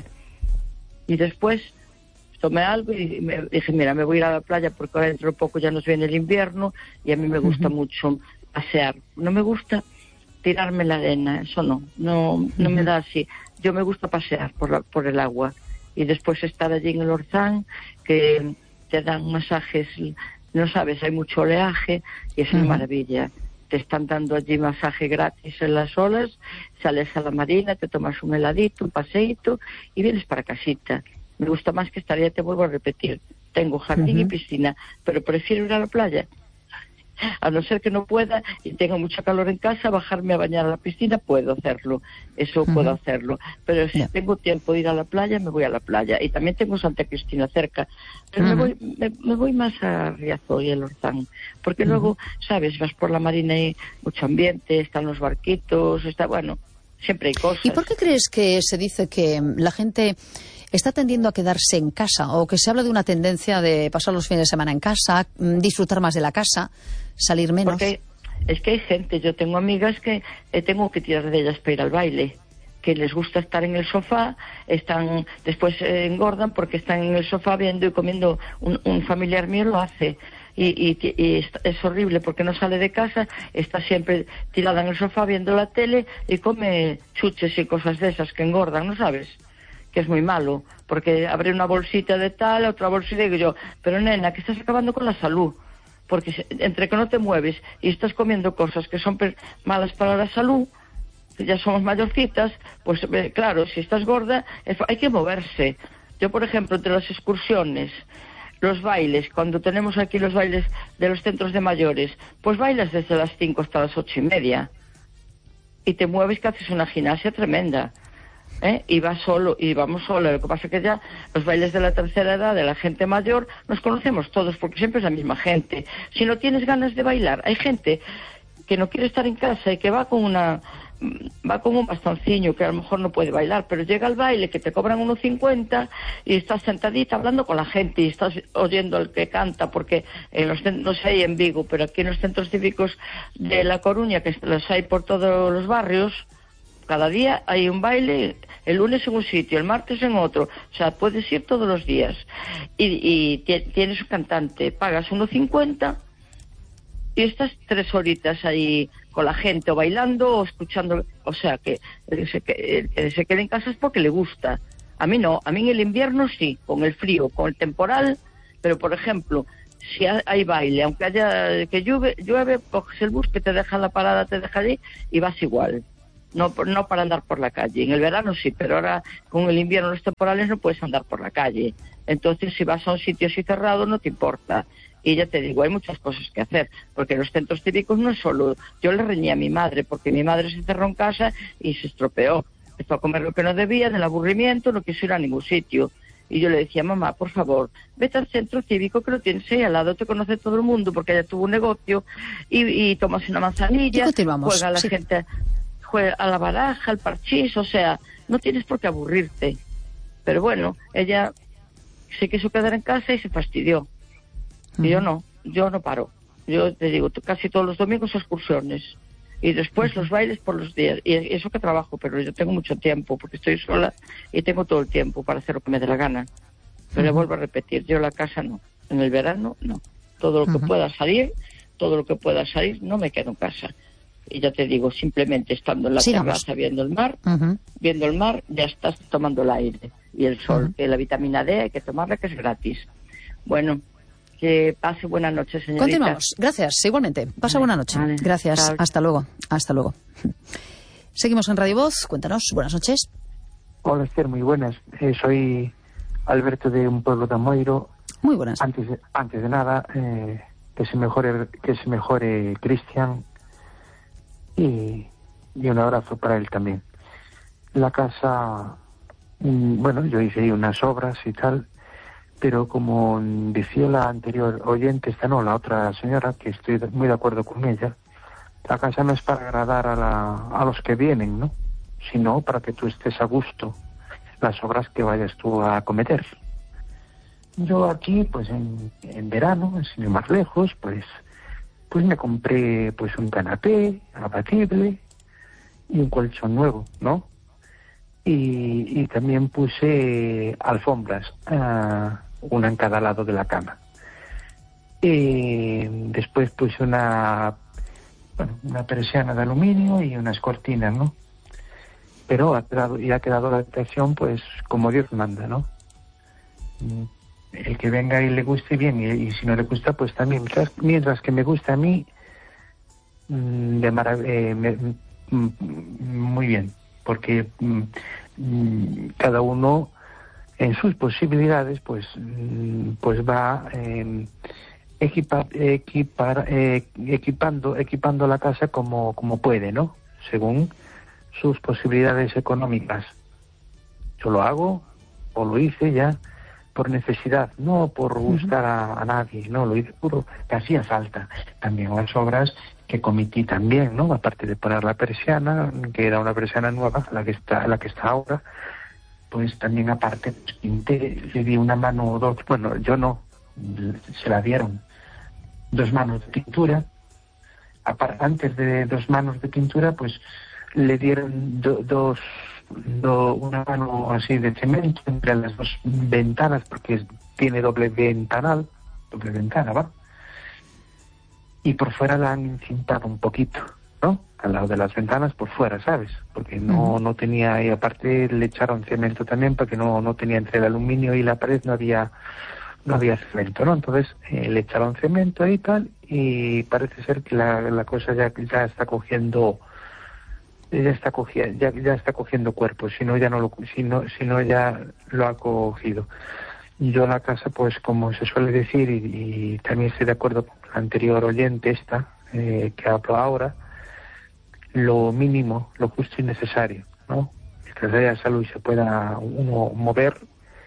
Y después tomé algo y me dije, mira, me voy a ir a la playa porque ahora dentro de poco ya nos viene el invierno y a mí me gusta uh-huh. mucho pasear. No me gusta tirarme en la arena, eso no, no, no uh-huh. me da así. Yo me gusta pasear por, la, por el agua y después estar allí en el Orzán, que te dan masajes. No sabes, hay mucho oleaje y es una uh-huh. maravilla. Te están dando allí masaje gratis en las olas, sales a la marina, te tomas un heladito, un paseíto y vienes para casita. Me gusta más que estar, ya te vuelvo a repetir. Tengo jardín uh-huh. y piscina, pero prefiero ir a la playa. A no ser que no pueda y tenga mucha calor en casa, bajarme a bañar a la piscina, puedo hacerlo, eso uh-huh. puedo hacerlo, pero si yeah. tengo tiempo de ir a la playa, me voy a la playa. Y también tengo Santa Cristina cerca, pero uh-huh. me voy me, me voy más a Riazor y el Orzán, porque uh-huh. luego, sabes, vas por la marina y mucho ambiente, están los barquitos, está bueno, siempre hay cosas. ¿Y por qué crees que se dice que la gente está tendiendo a quedarse en casa, o que se habla de una tendencia de pasar los fines de semana en casa, disfrutar más de la casa, salir menos? Porque es que hay gente, yo tengo amigas que eh, tengo que tirar de ellas para ir al baile, que les gusta estar en el sofá, están después eh, engordan porque están en el sofá viendo y comiendo. Un, un familiar mío lo hace y, y, y es, es horrible porque no sale de casa, está siempre tirada en el sofá viendo la tele y come chuches y cosas de esas que engordan, ¿no sabes? Que es muy malo, porque abre una bolsita de tal, otra bolsita, y digo yo, pero nena, que estás acabando con la salud, porque entre que no te mueves y estás comiendo cosas que son malas para la salud, que ya somos mayorcitas, pues eh, claro, si estás gorda, hay que moverse. Yo, por ejemplo, entre las excursiones, los bailes, cuando tenemos aquí los bailes de los centros de mayores, pues bailas desde las cinco hasta las ocho y media, y te mueves, que haces una gimnasia tremenda. ¿Eh? Y vas solo, y vamos solo. Lo que pasa es que ya los bailes de la tercera edad, de la gente mayor, nos conocemos todos, porque siempre es la misma gente. Si no tienes ganas de bailar, hay gente que no quiere estar en casa y que va con una va con un bastoncillo, que a lo mejor no puede bailar, pero llega al baile, que te cobran uno cincuenta y estás sentadita hablando con la gente y estás oyendo al que canta, porque en los, no sé, hay en Vigo, pero aquí en los centros cívicos de La Coruña, que los hay por todos los barrios, cada día hay un baile, el lunes en un sitio, el martes en otro, o sea, puedes ir todos los días. Y, y tienes un cantante, pagas uno cincuenta y estás tres horitas ahí con la gente, o bailando o escuchando, o sea, que el que se, que, que se quede en casa es porque le gusta. A mí no, a mí en el invierno sí, con el frío, con el temporal, pero por ejemplo, si hay baile, aunque haya que llueve, llueve, coges el bus que te deja en la parada, te deja allí y vas igual. No, no para andar por la calle. En el verano sí, pero ahora con el invierno, los temporales, no puedes andar por la calle. Entonces, si vas a un sitio así cerrado, no te importa. Y ya te digo, hay muchas cosas que hacer, porque los centros cívicos no es solo... Yo le reñí a mi madre, porque mi madre se cerró en casa y se estropeó. Empezó a comer lo que no debía, del aburrimiento, no quiso ir a ningún sitio. Y yo le decía, mamá, por favor, vete al centro cívico que lo tienes ahí al lado, te conoce todo el mundo, porque ella tuvo un negocio, y, y tomas una manzanilla, juega a la sí. gente... a la baraja, al parchís, o sea, no tienes por qué aburrirte. Pero bueno, ella se quiso quedar en casa y se fastidió. Y uh-huh. yo no, yo no paro. Yo te digo, casi todos los domingos excursiones. Y después uh-huh. los bailes por los días. Y eso que trabajo, pero yo tengo mucho tiempo, porque estoy sola y tengo todo el tiempo para hacer lo que me dé la gana. Pero uh-huh. le vuelvo a repetir, yo la casa no. En el verano, no. Todo lo que uh-huh. pueda salir, todo lo que pueda salir, no me quedo en casa. Y ya te digo, simplemente estando en la Sigamos. terraza viendo el mar, uh-huh. viendo el mar, ya estás tomando el aire y el sol, uh-huh. que la vitamina D hay que tomarla, que es gratis. Bueno, que pase buena noche, señorita. Continuamos, gracias, igualmente. Pasa buena noche. Vale. Gracias, Chao. hasta luego, hasta luego. Seguimos en Radio Voz, cuéntanos, buenas noches. Hola, Esther, muy buenas. Eh, soy Alberto de un pueblo de Amoiro. Muy buenas. Antes de, antes de nada, eh, que se mejore, que se mejore Cristian. Y, y un abrazo para él también. La casa, bueno, yo hice ahí unas obras y tal, pero como decía la anterior oyente, esta no, la otra señora, que estoy muy de acuerdo con ella, la casa no es para agradar a, la, a los que vienen, ¿no? Sino para que tú estés a gusto las obras que vayas tú a cometer. Yo aquí, pues en, en verano, sin ir más lejos, pues... pues me compré pues un canapé abatible y un colchón nuevo, ¿no? Y, y también puse alfombras, uh, una en cada lado de la cama. Y después puse una, bueno, una persiana de aluminio y unas cortinas, ¿no? Pero ha quedado, y ha quedado la habitación pues como Dios manda, ¿no? El que venga y le guste bien, y, y si no le gusta, pues también. Mientras, mientras que me gusta a mí, mmm, de marav- eh, me, mm, muy bien, porque mm, cada uno en sus posibilidades, pues, mm, pues va eh, equipa, equipar, eh, equipando, equipando la casa como, como puede, ¿no? Según sus posibilidades económicas. Yo lo hago, o lo hice ya, por necesidad, no por gustar a, a nadie, no, lo hice puro, que hacía falta. También las obras que cometí también, ¿no? Aparte de poner la persiana, que era una persiana nueva, la que está, la que está ahora, pues también aparte pues, pinté, le di una mano o dos, bueno, yo no, se la dieron dos manos de pintura. Aparte, antes de dos manos de pintura, pues le dieron do, dos Do, una mano así de cemento entre las dos ventanas, porque tiene doble ventanal, doble ventana, ¿va? Y por fuera la han encintado un poquito, ¿no? Al lado de las ventanas, por fuera, ¿sabes? Porque no, no tenía, y aparte le echaron cemento también, porque no, no tenía entre el aluminio y la pared, no había, no había cemento, ¿no? Entonces eh, le echaron cemento ahí y tal, y parece ser que la, la cosa ya, ya está cogiendo... ya está cogiendo, ya, ya está cogiendo cuerpo, si no ya no lo, si no, si no ya lo ha cogido. Yo la casa, pues como se suele decir, y, y también estoy de acuerdo con la anterior oyente esta, eh, que hablo ahora, lo mínimo, lo justo y necesario, ¿no? Mientras haya salud y se pueda uno mover,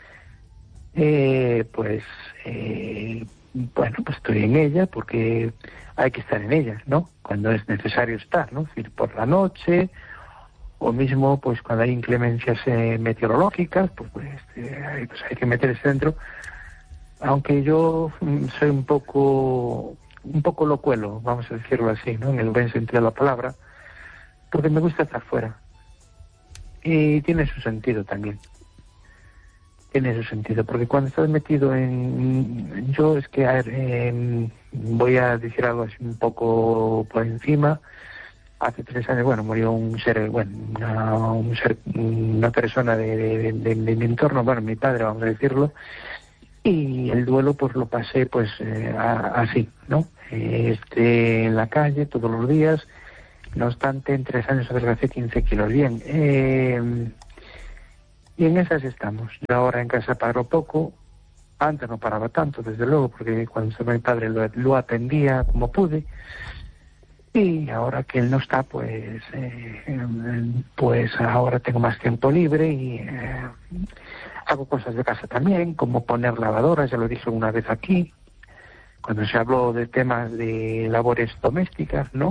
eh, pues, eh, bueno, pues estoy en ella porque hay que estar en ella, ¿no? Cuando es necesario estar, ¿no? Es decir, por la noche, o mismo, pues cuando hay inclemencias eh, meteorológicas, pues, pues, eh, pues hay que meterse dentro. Aunque yo mm, soy un poco, un poco locuelo, vamos a decirlo así, ¿no? En el buen sentido de la palabra, porque me gusta estar fuera. Y tiene su sentido también. Tiene su sentido, porque cuando estás metido en... Yo es que, a ver, eh, voy a decir algo así un poco por encima. Hace tres años, bueno, murió un ser, bueno, una, un ser, una persona de, de, de, de mi entorno, bueno, mi padre, vamos a decirlo, Y el duelo pues lo pasé pues eh, a, así, ¿no? Este, en la calle todos los días. No obstante, en tres años adelgacé quince kilos. Bien, eh, y en esas estamos. Yo ahora en casa paro poco. Antes no paraba tanto, desde luego, porque cuando se mi padre lo, lo atendía como pude. Y ahora que él no está, pues eh, pues ahora tengo más tiempo libre y eh, hago cosas de casa también, como poner lavadoras, ya lo dije una vez aquí, cuando se habló de temas de labores domésticas, ¿no?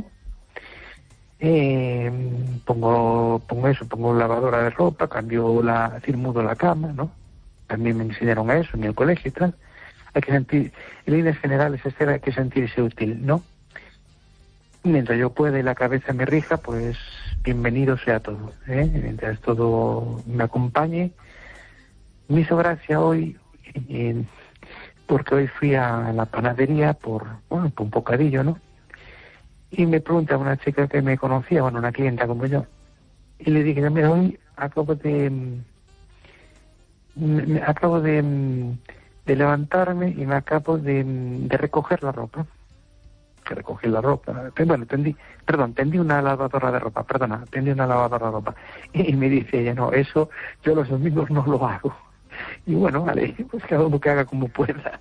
Eh, pongo pongo eso, pongo lavadora de ropa, cambio la, decir, mudo la cama, ¿no? También me enseñaron a eso en el colegio y tal. Hay que sentir, en líneas generales, es hay que sentirse útil, ¿no? Mientras yo pueda y la cabeza me rija, pues bienvenido sea todo, ¿eh? Mientras todo me acompañe. Me hizo gracia hoy, eh, porque hoy fui a la panadería por, bueno, por un bocadillo, ¿no? Y me pregunta una chica que me conocía, bueno, una clienta como yo, y le dije, mira, hoy acabo de, me, acabo de, de levantarme y me acabo de, de recoger la ropa. Que recogí la ropa, bueno, tendí, perdón, tendí una lavadora de ropa, perdona, tendí una lavadora de ropa. Y, y me dice ella, no, eso yo los domingos no lo hago. Y bueno, vale, pues cada uno que haga como pueda.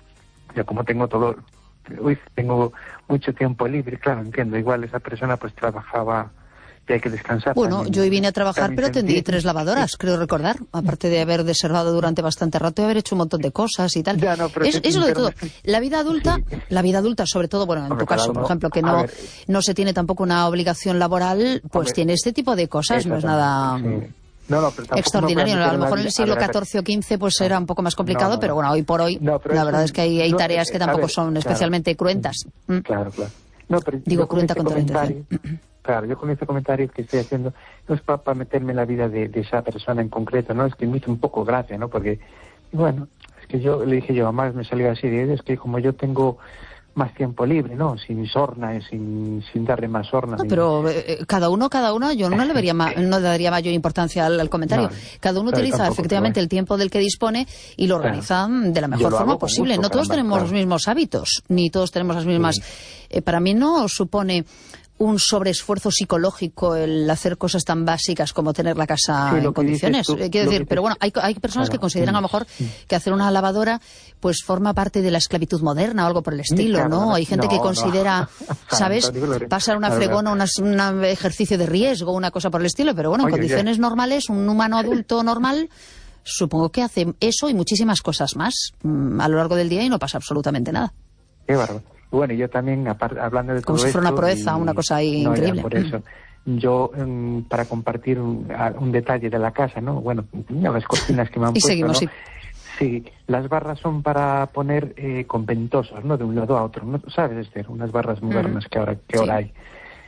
Yo como tengo todo, hoy tengo mucho tiempo libre, claro, entiendo, igual esa persona pues trabajaba y hay que descansar. Bueno, también, yo hoy vine a trabajar, pero sentí... tendí tres lavadoras, creo recordar, aparte de haber deservado durante bastante rato y haber hecho un montón de cosas y tal. Ya, no, pero es, que, eso de pero... todo. La vida adulta, sí. la vida adulta, sobre todo, bueno, en Hombre, tu caso, uno... por ejemplo, que no, no se tiene tampoco una obligación laboral, pues Hombre, tiene este tipo de cosas, no es nada... Sí. No, no, pero extraordinario. A lo mejor en el siglo catorce o quince pues no, era un poco más complicado, no, no, pero bueno, hoy por hoy no, la verdad es que hay, hay tareas no, que tampoco ver, son claro, especialmente cruentas. Claro, claro. No, pero Digo cruenta contra la intención. Claro, yo con este comentario que estoy haciendo no es para pa meterme en la vida de, de esa persona en concreto, ¿no? Es que me hizo un poco gracia, ¿no? Porque, bueno, es que yo le dije yo, además me salió así, de, es que como yo tengo más tiempo libre, ¿no? Sin sorna y sin, sin darle más sorna. No, pero eh, cada uno, cada uno, yo no le vería ma, no le daría mayor importancia al, al comentario. No, cada uno utiliza efectivamente el tiempo del que dispone y lo organiza claro. de la mejor forma posible. Gusto, no todos caramba, tenemos claro. los mismos hábitos, ni todos tenemos las mismas... Sí. Eh, para mí no supone un sobreesfuerzo psicológico el hacer cosas tan básicas como tener la casa sí, en condiciones. Tú, Quiero decir, pero bueno, hay, hay personas claro, que consideran sí, a lo mejor sí. que hacer una lavadora pues forma parte de la esclavitud moderna o algo por el estilo, claro, ¿no? Hay gente no, que considera, no. ¿sabes? Pasar una fregona, un ejercicio de riesgo, una cosa por el estilo, pero bueno, en Oye, condiciones ya. normales, un humano adulto normal supongo que hace eso y muchísimas cosas más mmm, a lo largo del día y no pasa absolutamente nada. Qué bárbaro. Bueno, yo también, aparte, hablando de todo Como si fuera esto, una proeza, y... una cosa ahí no, increíble. Ya, por eso, yo, um, para compartir un, un detalle de la casa, ¿no? Bueno, las cortinas que me han y puesto, seguimos, ¿no? sí. Sí, las barras son para poner eh, con ventosos, ¿no? De un lado a otro, ¿no? ¿Sabes, Esther? Unas barras modernas mm. que ahora que sí. ahora hay.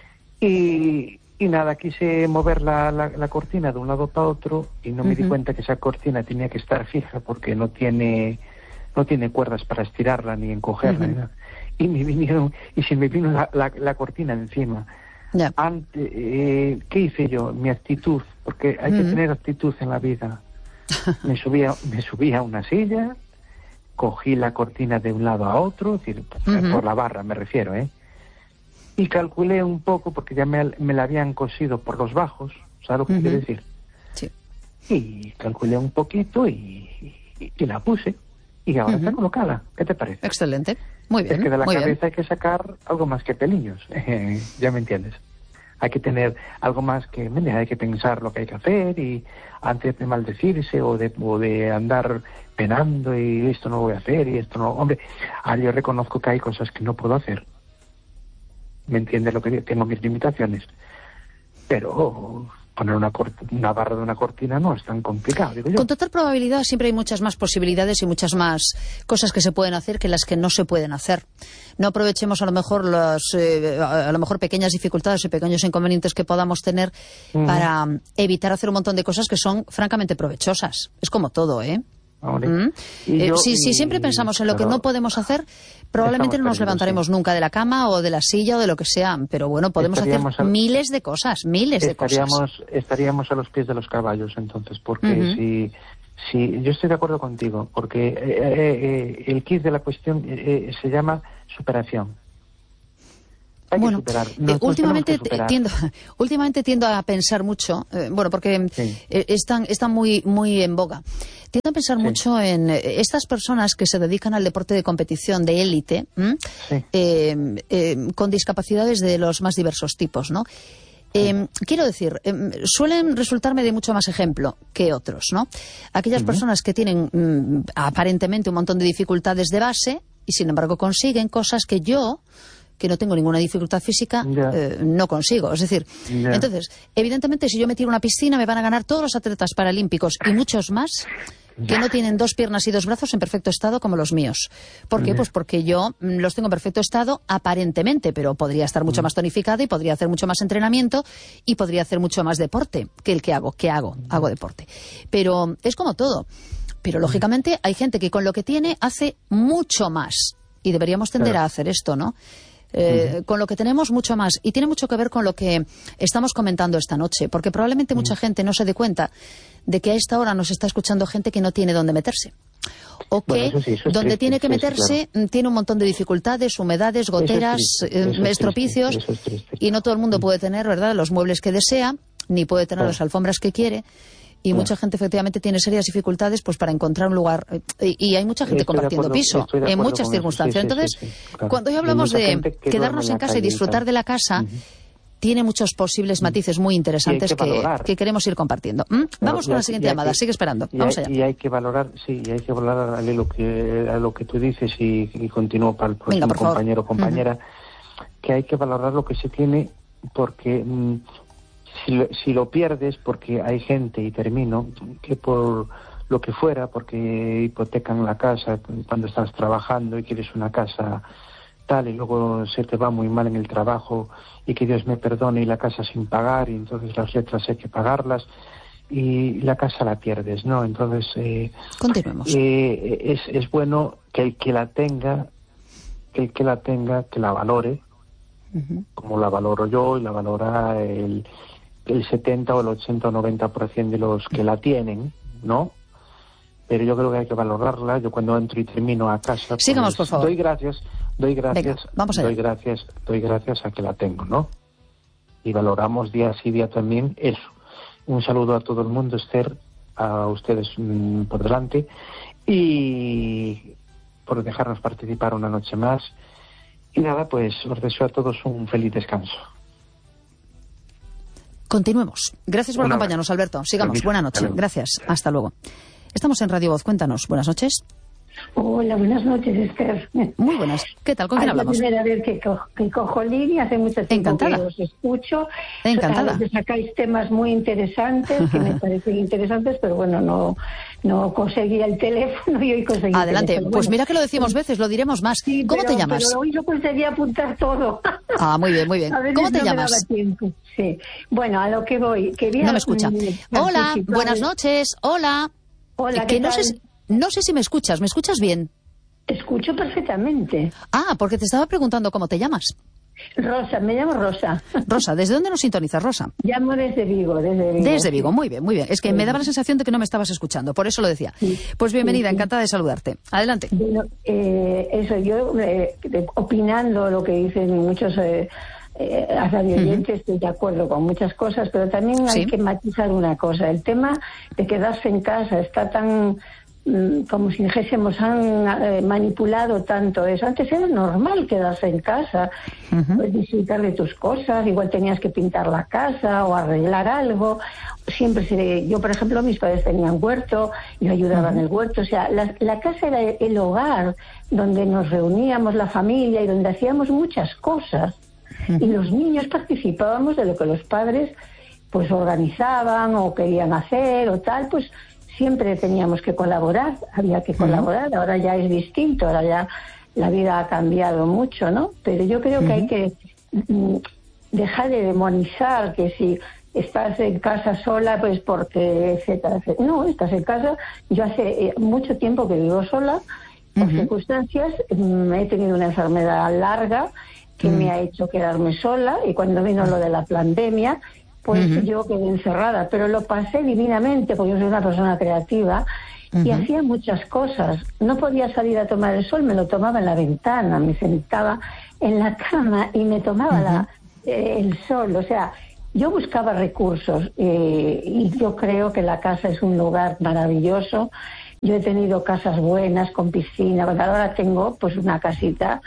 Y, y nada, quise mover la, la, la cortina de un lado para otro y no me uh-huh. di cuenta que esa cortina tenía que estar fija porque no tiene, no tiene cuerdas para estirarla ni encogerla, uh-huh. ¿no? Y me vinieron, y se me vino la, la, la cortina encima. Yeah. Ante, eh, ¿qué hice yo? Mi actitud, porque hay mm. que tener actitud en la vida. Me subí a, me subí a una silla, cogí la cortina de un lado a otro, es decir, uh-huh. por la barra me refiero, ¿eh? Y calculé un poco, porque ya me, me la habían cosido por los bajos, ¿sabes lo que uh-huh. quiero decir? Sí. Y calculé un poquito y, y, y la puse. Y ahora uh-huh. está colocada. ¿Qué te parece? Excelente. Muy bien. Es que de la muy cabeza bien. hay que sacar algo más que pelillos. Eh, ya me entiendes. Hay que tener algo más que... Hay que pensar lo que hay que hacer y antes de maldecirse o de, o de andar penando y esto no voy a hacer y esto no... Hombre, yo reconozco que hay cosas que no puedo hacer. ¿Me entiendes lo que digo? Tengo mis limitaciones. Pero... Oh, poner una, una barra de una cortina no es tan complicado, digo yo. Con total probabilidad siempre hay muchas más posibilidades y muchas más cosas que se pueden hacer que las que no se pueden hacer. No aprovechemos a lo mejor las eh, a lo mejor pequeñas dificultades y pequeños inconvenientes que podamos tener uh-huh. para evitar hacer un montón de cosas que son francamente provechosas. Es como todo, ¿eh? ¿Mm? Eh, yo, si, si siempre pensamos en lo que no podemos hacer, probablemente no nos levantaremos sí. nunca de la cama o de la silla o de lo que sea, pero bueno, podemos hacer a, miles de cosas, miles estaríamos, de cosas. Estaríamos a los pies de los caballos entonces, porque uh-huh. si, Sí, yo estoy de acuerdo contigo, porque eh, eh, el kit de la cuestión eh, se llama superación. Hay bueno, que superar. Nos, eh, últimamente, nos superar. tiendo, últimamente tiendo a pensar mucho, eh, bueno, porque sí. eh, están, están muy, muy en boga. Tiendo a pensar sí. mucho en eh, estas personas que se dedican al deporte de competición de élite, sí. eh, eh, con discapacidades de los más diversos tipos, ¿no? Eh, quiero decir, eh, suelen resultarme de mucho más ejemplo que otros, ¿no? Aquellas uh-huh. personas que tienen mm, aparentemente un montón de dificultades de base y sin embargo consiguen cosas que yo, que no tengo ninguna dificultad física, yeah. eh, no consigo. Es decir, yeah. entonces, evidentemente si yo me tiro a una piscina me van a ganar todos los atletas paralímpicos y muchos más que no tienen dos piernas y dos brazos en perfecto estado como los míos. ¿Por qué? Yeah. Pues porque yo los tengo en perfecto estado aparentemente, pero podría estar mucho mm. más tonificada y podría hacer mucho más entrenamiento y podría hacer mucho más deporte que el que hago. ¿Qué hago? Mm. Hago deporte. Pero es como todo. Pero lógicamente hay gente que con lo que tiene hace mucho más. Y deberíamos tender claro. a hacer esto, ¿no? Eh, uh-huh. Con lo que tenemos mucho más, y tiene mucho que ver con lo que estamos comentando esta noche, porque probablemente uh-huh. mucha gente no se dé cuenta de que a esta hora nos está escuchando gente que no tiene dónde meterse, o que bueno, eso sí, eso donde triste, tiene que meterse claro. tiene un montón de dificultades, humedades, goteras, eh, estropicios, y no todo el mundo uh-huh. puede tener, ¿verdad?, los muebles que desea, ni puede tener claro. las alfombras que quiere. Y mucha gente efectivamente tiene serias dificultades pues para encontrar un lugar. Y, y hay mucha gente estoy compartiendo acuerdo, piso en muchas circunstancias. Sí, sí, Entonces, sí, sí, claro. cuando hoy hablamos de que quedarnos en, en casa y disfrutar de la casa, uh-huh. tiene muchos posibles matices muy interesantes que, que, que queremos ir compartiendo. ¿Mm? Vamos con la siguiente llamada. Que, Sigue esperando. Vamos hay, allá. Y hay que valorar, sí, y hay que valorar a lo que, a lo que tú dices y, y continúo para el próximo Venga, compañero o compañera, uh-huh. que hay que valorar lo que se tiene porque... Mmm, Si lo, si lo pierdes, porque hay gente, y termino, que por lo que fuera, porque hipotecan la casa cuando estás trabajando y quieres una casa tal, y luego se te va muy mal en el trabajo, y que Dios me perdone, y la casa sin pagar, y entonces las letras hay que pagarlas, y la casa la pierdes, ¿no? Entonces, eh, continuemos. Eh, es, es bueno que el que la tenga, que el que la tenga, que la valore, uh-huh. como la valoro yo, y la valora el... el setenta o el ochenta o noventa por ciento de los que la tienen, ¿no? Pero yo creo que hay que valorarla. Yo cuando entro y termino a casa, pues, sigamos, por favor. doy gracias, doy gracias, Venga, vamos allá. doy gracias, doy gracias a que la tengo, ¿no? Y valoramos día sí día también eso. Un saludo a todo el mundo, Esther, a ustedes mmm, por delante, y por dejarnos participar una noche más. Y nada, pues os deseo a todos un feliz descanso. Continuemos. Gracias por acompañarnos, Alberto. Sigamos. Permiso. Buenas noches. Gracias. Hasta luego. Estamos en Radio Voz. Cuéntanos. Buenas noches. Hola, buenas noches, Esther. Muy buenas. ¿Qué tal? ¿Con quién hablamos? Es la primera vez que, co que cojo línea, hace mucho tiempo Encantada. que os escucho. Encantada. A veces sacáis temas muy interesantes, que me parecen interesantes, pero bueno, no, no conseguí el teléfono y hoy conseguí Adelante. el teléfono. Pues bueno, mira que lo decimos veces, lo diremos más. Sí, ¿Cómo pero, te llamas? Pero hoy no conseguí apuntar todo. Ah, muy bien, muy bien. ¿Cómo te no llamas? Me daba tiempo. Sí. Bueno, a lo que voy. Quería, no me escucha. Mm, Hola, buenas noches. Hola. Hola, que ¿qué no tal? sé, no sé si me escuchas. ¿Me escuchas bien? Escucho perfectamente. Ah, porque te estaba preguntando cómo te llamas. Rosa, me llamo Rosa. Rosa, ¿desde dónde nos sintonizas, Rosa? Llamo desde Vigo, desde Vigo. Desde Vigo, muy bien, muy bien. Es que sí. me daba la sensación de que no me estabas escuchando, por eso lo decía. Sí. Pues bienvenida, sí, sí. encantada de saludarte. Adelante. Bueno, eh, eso, yo eh, opinando lo que dicen muchos eh, eh, radioyentes, uh-huh. estoy de acuerdo con muchas cosas, pero también hay sí. que matizar una cosa. El tema de quedarse en casa está tan... como si dijésemos, han eh, manipulado tanto eso. Antes era normal quedarse en casa, uh-huh. pues disfrutar de tus cosas, igual tenías que pintar la casa o arreglar algo. Siempre se, yo, por ejemplo, mis padres tenían huerto, yo ayudaba uh-huh. en el huerto, o sea, la, la casa era el hogar donde nos reuníamos la familia y donde hacíamos muchas cosas, uh-huh. y los niños participábamos de lo que los padres pues organizaban o querían hacer o tal, pues siempre teníamos que colaborar, había que colaborar, uh-huh. ahora ya es distinto, ahora ya la vida ha cambiado mucho, ¿no? Pero yo creo uh-huh. que hay que mm, dejar de demonizar que si estás en casa sola, pues porque, etcétera, etcétera. No, estás en casa, yo hace eh, mucho tiempo que vivo sola, por uh-huh. circunstancias, mm, he tenido una enfermedad larga que uh-huh. me ha hecho quedarme sola, y cuando vino lo de la pandemia, pues uh-huh. yo quedé encerrada, pero lo pasé divinamente porque yo soy una persona creativa uh-huh. y hacía muchas cosas. No podía salir a tomar el sol, me lo tomaba en la ventana, me sentaba en la cama y me tomaba uh-huh. la, eh, el sol. O sea, yo buscaba recursos eh, y yo creo que la casa es un lugar maravilloso. Yo he tenido casas buenas con piscina, porque ahora tengo pues una casita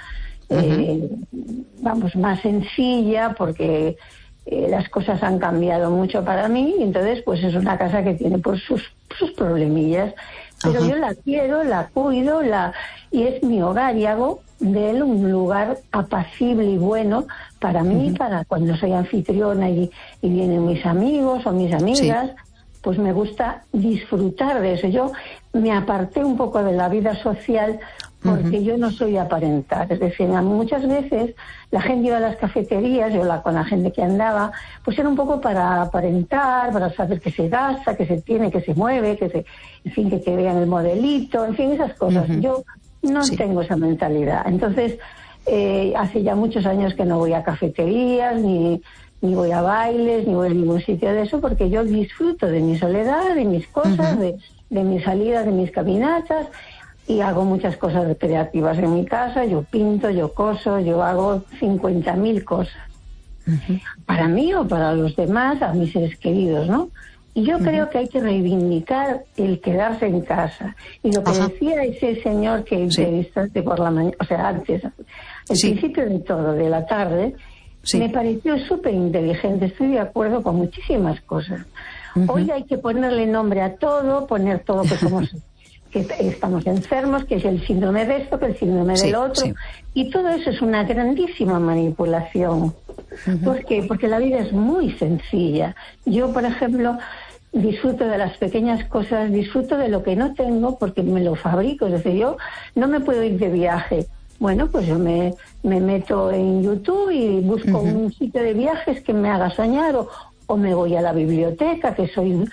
eh, uh-huh. vamos, más sencilla porque Eh, las cosas han cambiado mucho para mí y entonces pues es una casa que tiene pues sus, sus problemillas, pero Ajá. yo la quiero, la cuido, la y es mi hogar y hago de él un lugar apacible y bueno para mí, uh-huh. para cuando soy anfitriona y, y vienen mis amigos o mis amigas, sí. pues me gusta disfrutar de eso. Yo me aparté un poco de la vida social porque uh-huh. yo no soy aparentar, es decir, muchas veces la gente iba a las cafeterías, yo la, con la gente que andaba, pues era un poco para aparentar, para saber que se gasta, que se tiene, que se mueve, que se, en fin, que te vean el modelito, en fin, esas cosas. Uh-huh. Yo no sí. tengo esa mentalidad. Entonces, eh, hace ya muchos años que no voy a cafeterías, ni, ni voy a bailes, ni voy a ningún sitio de eso, porque yo disfruto de mi soledad, de mis cosas, uh-huh. de, de mis salidas, de mis caminatas, y hago muchas cosas creativas en mi casa. Yo pinto, yo coso, yo hago cincuenta mil cosas. Uh-huh. Para mí o para los demás, a mis seres queridos, ¿no? Y yo uh-huh. creo que hay que reivindicar el quedarse en casa. Y lo que Ajá. decía ese señor que sí. entrevistaste por la mañana, o sea, antes, al sí. principio de todo, de la tarde, sí. me pareció súper inteligente. Estoy de acuerdo con muchísimas cosas. Uh-huh. Hoy hay que ponerle nombre a todo, poner todo que somos... que estamos enfermos, que es el síndrome de esto, que el síndrome sí, del otro, sí. y todo eso es una grandísima manipulación. Uh-huh. ¿Por qué? Porque la vida es muy sencilla. Yo, por ejemplo, disfruto de las pequeñas cosas, disfruto de lo que no tengo porque me lo fabrico. Es decir, yo no me puedo ir de viaje. Bueno, pues yo me, me meto en YouTube y busco uh-huh. un sitio de viajes que me haga soñar, o, o me voy a la biblioteca, que soy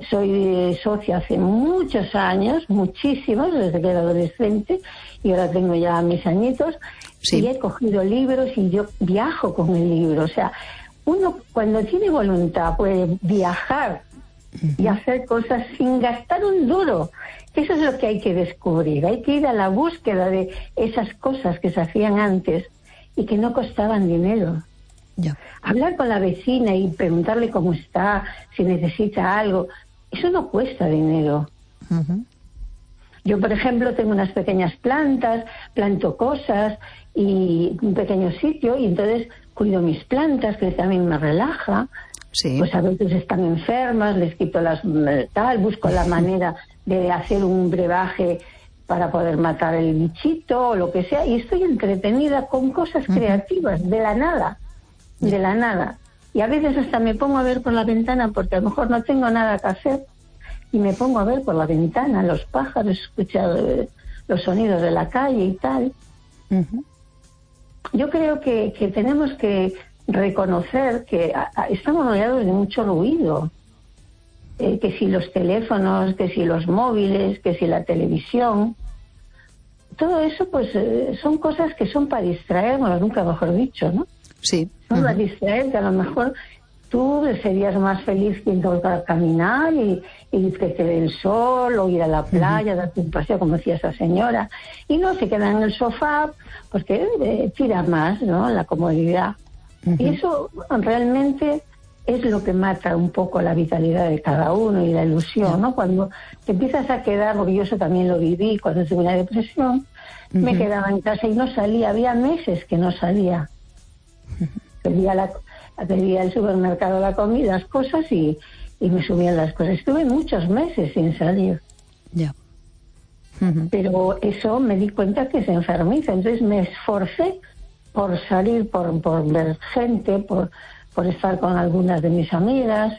soy socia hace muchos años, muchísimos, desde que era adolescente, y ahora tengo ya mis añitos, sí. y he cogido libros y yo viajo con el libro. O sea, uno cuando tiene voluntad puede viajar uh-huh. y hacer cosas sin gastar un duro. Eso es lo que hay que descubrir. Hay que ir a la búsqueda de esas cosas que se hacían antes y que no costaban dinero. Ya. Hablar con la vecina y preguntarle cómo está, si necesita algo, eso no cuesta dinero. Uh-huh. Yo, por ejemplo, tengo unas pequeñas plantas, planto cosas y un pequeño sitio, y entonces cuido mis plantas, que también me relaja. Sí. Pues a veces están enfermas, les quito las tal, busco la manera de hacer un brebaje para poder matar el bichito o lo que sea, y estoy entretenida con cosas uh-huh. creativas, de la nada. de la nada. Y a veces hasta me pongo a ver por la ventana porque a lo mejor no tengo nada que hacer y me pongo a ver por la ventana los pájaros, escuchar eh, los sonidos de la calle y tal. Uh-huh. Yo creo que, que tenemos que reconocer que a, a, estamos rodeados de mucho ruido, eh, que si los teléfonos, que si los móviles, que si la televisión, todo eso pues eh, son cosas que son para distraernos, nunca mejor dicho, ¿no? Sí. No uh-huh. a distraer, que a lo mejor tú serías más feliz que a caminar y, y que te dé el sol, o ir a la playa, uh-huh. darte un paseo, como decía esa señora, y no se queda en el sofá porque eh, tira más, ¿no? La comodidad. Uh-huh. Y eso realmente es lo que mata un poco la vitalidad de cada uno y la ilusión, ¿no? Cuando te empiezas a quedar, porque yo eso también lo viví cuando tuve una depresión, uh-huh. me quedaba en casa y no salía, había meses que no salía. Pedía, la, pedía el supermercado la comida, las cosas y, y me subían las cosas. Estuve muchos meses sin salir. Ya. Uh-huh. Pero eso me di cuenta que se enfermiza. Entonces me esforcé por salir, por, por ver gente, por, por estar con algunas de mis amigas.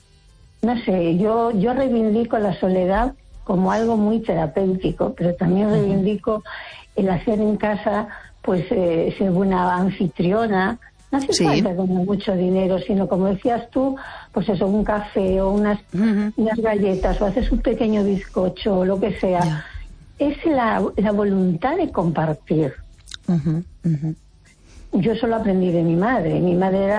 No sé, yo, yo reivindico la soledad como algo muy terapéutico, pero también uh-huh. reivindico el hacer en casa, pues eh, ser una anfitriona. No hace sí. falta tener mucho dinero, sino como decías tú, pues eso, un café o unas, uh-huh. unas galletas, o haces un pequeño bizcocho o lo que sea. Yeah. Es la, la voluntad de compartir. Uh-huh. Uh-huh. Yo solo aprendí de mi madre. Mi madre era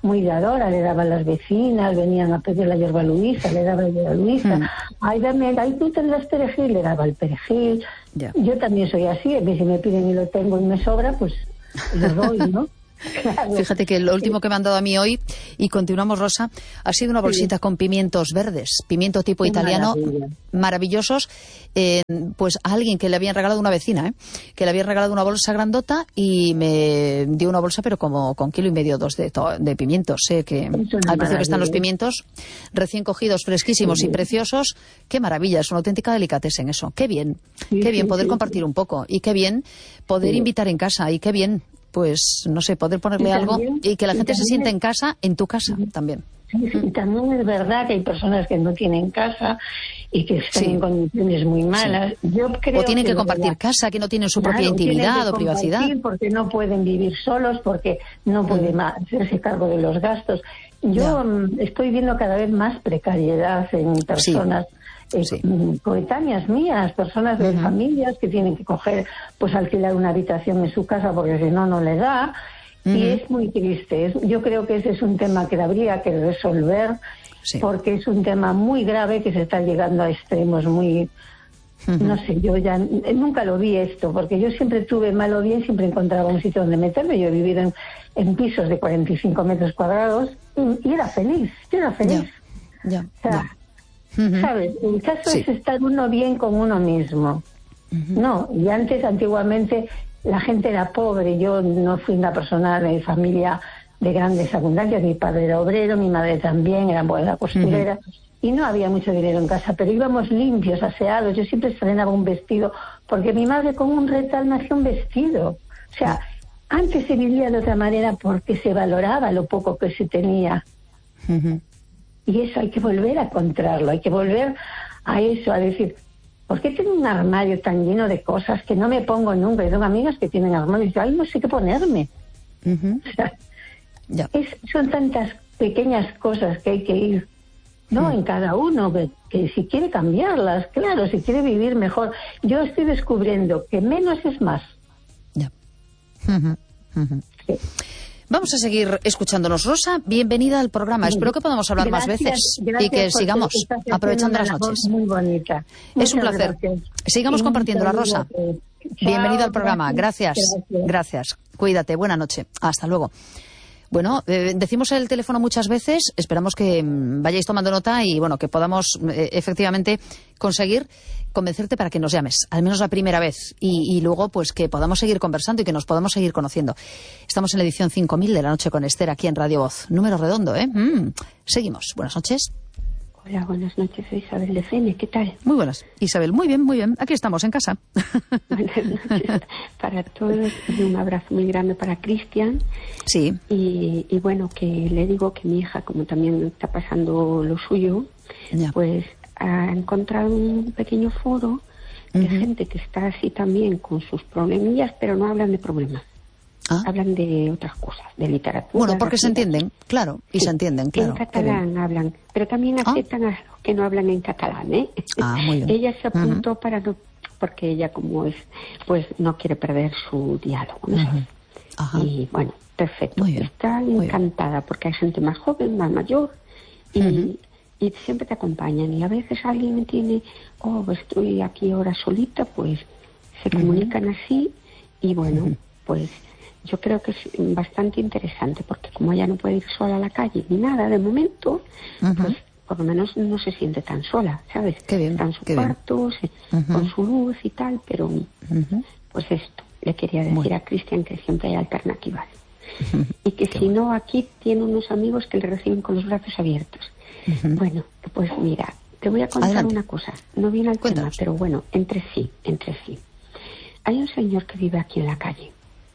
muy dadora, le daba a las vecinas, venían a pedir la hierba Luisa, le daba la hierba Luisa. Mm. Ay, dame, ay, tú tendrás perejil, le daba el perejil. Yeah. Yo también soy así, a mí si me piden y lo tengo y me sobra, pues lo doy, ¿no? Claro. Fíjate que lo último que me han dado a mí hoy, y continuamos, Rosa, ha sido una bolsita sí. con pimientos verdes, pimiento tipo Qué italiano, maravilla. maravillosos, eh, pues a alguien que le habían regalado una vecina, ¿eh? que le habían regalado una bolsa grandota y me dio una bolsa, pero como con kilo y medio, dos de, de pimientos, ¿eh? que al precio que están los pimientos, recién cogidos, fresquísimos sí. y preciosos. Qué maravilla, es una auténtica delicatessen eso. Qué bien, sí, qué bien sí, poder sí, compartir sí. un poco, y qué bien poder sí. invitar en casa, y qué bien, pues, no sé, poder ponerle y algo también, y que la gente y se sienta en casa, en tu casa sí, también. Sí, sí, también es verdad que hay personas que no tienen casa y que están sí. en condiciones muy malas. Sí. Yo creo o tienen que, que compartir verdad, casa, que no tienen su claro, propia intimidad o privacidad. Porque no pueden vivir solos, porque no pueden mm. hacerse cargo de los gastos. Yo yeah. estoy viendo cada vez más precariedad en personas... Sí. Eh, sí. coetáneas mías, personas de uh-huh. familias que tienen que coger, pues alquilar una habitación en su casa porque si no, no le da. Uh-huh. Y es muy triste. Es, yo creo que ese es un tema que habría que resolver sí. porque es un tema muy grave que se está llegando a extremos muy... Uh-huh. No sé, yo ya nunca lo vi esto, porque yo siempre tuve mal o bien, siempre encontraba un sitio donde meterme. Yo he vivido en, en pisos de cuarenta y cinco metros cuadrados y, y era feliz, yo era feliz. Ya, ya, o sea, ya. Uh-huh. ¿Sabes? El caso sí. es estar uno bien con uno mismo. Uh-huh. No, y antes, antiguamente, la gente era pobre. Yo no fui una persona de familia de grandes abundancias. Mi padre era obrero, mi madre también, era buena costurera. Uh-huh. Y no había mucho dinero en casa, pero íbamos limpios, aseados. Yo siempre estrenaba un vestido, porque mi madre con un retal me hacía un vestido. O sea, antes se vivía de otra manera porque se valoraba lo poco que se tenía. Uh-huh. Y eso hay que volver a encontrarlo, hay que volver a eso, a decir, ¿por qué tengo un armario tan lleno de cosas que no me pongo nunca? Y tengo amigas que tienen armarios y yo, ay, no sé qué ponerme. Uh-huh. O sea, yeah. es, son tantas pequeñas cosas que hay que ir, ¿no? Uh-huh. En cada uno, que, que si quiere cambiarlas, claro, si quiere vivir mejor. Yo estoy descubriendo que menos es más. Ya. Yeah. Uh-huh. Uh-huh. Sí. Vamos a seguir escuchándonos, Rosa. Bienvenida al programa. Espero que podamos hablar gracias, más veces y que sigamos aprovechando las noches. Muy bonita. Es un placer. Gracias. Sigamos compartiéndola, Rosa. Chao, Bienvenida al programa. Gracias. Gracias. Gracias. Gracias. Cuídate. Buena noche. Hasta luego. Bueno, eh, decimos el teléfono muchas veces, esperamos que mm, vayáis tomando nota y bueno, que podamos eh, efectivamente conseguir convencerte para que nos llames, al menos la primera vez, y, y luego pues que podamos seguir conversando y que nos podamos seguir conociendo. Estamos en la edición cinco mil de La Noche con Esther, aquí en Radio Voz. Número redondo, ¿eh? Mm. Seguimos. Buenas noches. Hola, buenas noches, soy Isabel de Fene, ¿qué tal? Muy buenas, Isabel, muy bien, muy bien, aquí estamos en casa. Buenas noches para todos y un abrazo muy grande para Cristian. Sí. Y, y bueno, que le digo que mi hija, como también está pasando lo suyo, ya. pues ha encontrado un pequeño foro de uh-huh. gente que está así también con sus problemillas, pero no hablan de problemas. ¿Ah? Hablan de otras cosas, de literatura. Bueno, porque se entienden, claro, y sí, se entienden, claro. En catalán hablan, pero también aceptan ¿Ah? a los que no hablan en catalán, ¿eh? Ah, muy bien. Ella se apuntó uh-huh. para no, porque ella como es, pues no quiere perder su diálogo, ¿no? Uh-huh. Ajá. Y bueno, perfecto. Está muy encantada bien. Porque hay gente más joven, más mayor, y, uh-huh. y siempre te acompañan. Y a veces alguien tiene, oh, estoy aquí ahora solita, pues se uh-huh. comunican así, y bueno, uh-huh. pues... Yo creo que es bastante interesante porque como ella no puede ir sola a la calle ni nada de momento, uh-huh. pues por lo menos no se siente tan sola, ¿sabes? Qué bien, está en su qué cuarto, se, uh-huh. con su luz y tal, pero uh-huh. pues esto, le quería decir Muy. a Cristian que siempre hay alternativas. Uh-huh. Y que qué si bueno. no, aquí tiene unos amigos que le reciben con los brazos abiertos. Uh-huh. Bueno, pues mira, te voy a contar Adelante. una cosa, no viene al Cuéntanos. tema, pero bueno, entre sí, entre sí. Hay un señor que vive aquí en la calle.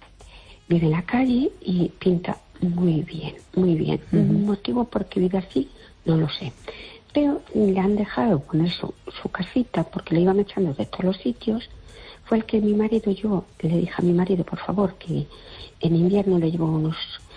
Vive en la calle y pinta muy bien, muy bien. Uh-huh. Un motivo por qué vive así, no lo sé. Pero le han dejado poner su, su casita porque le iban echando de todos los sitios. Fue el que mi marido, yo le dije a mi marido, por favor, que en invierno le llevo unos,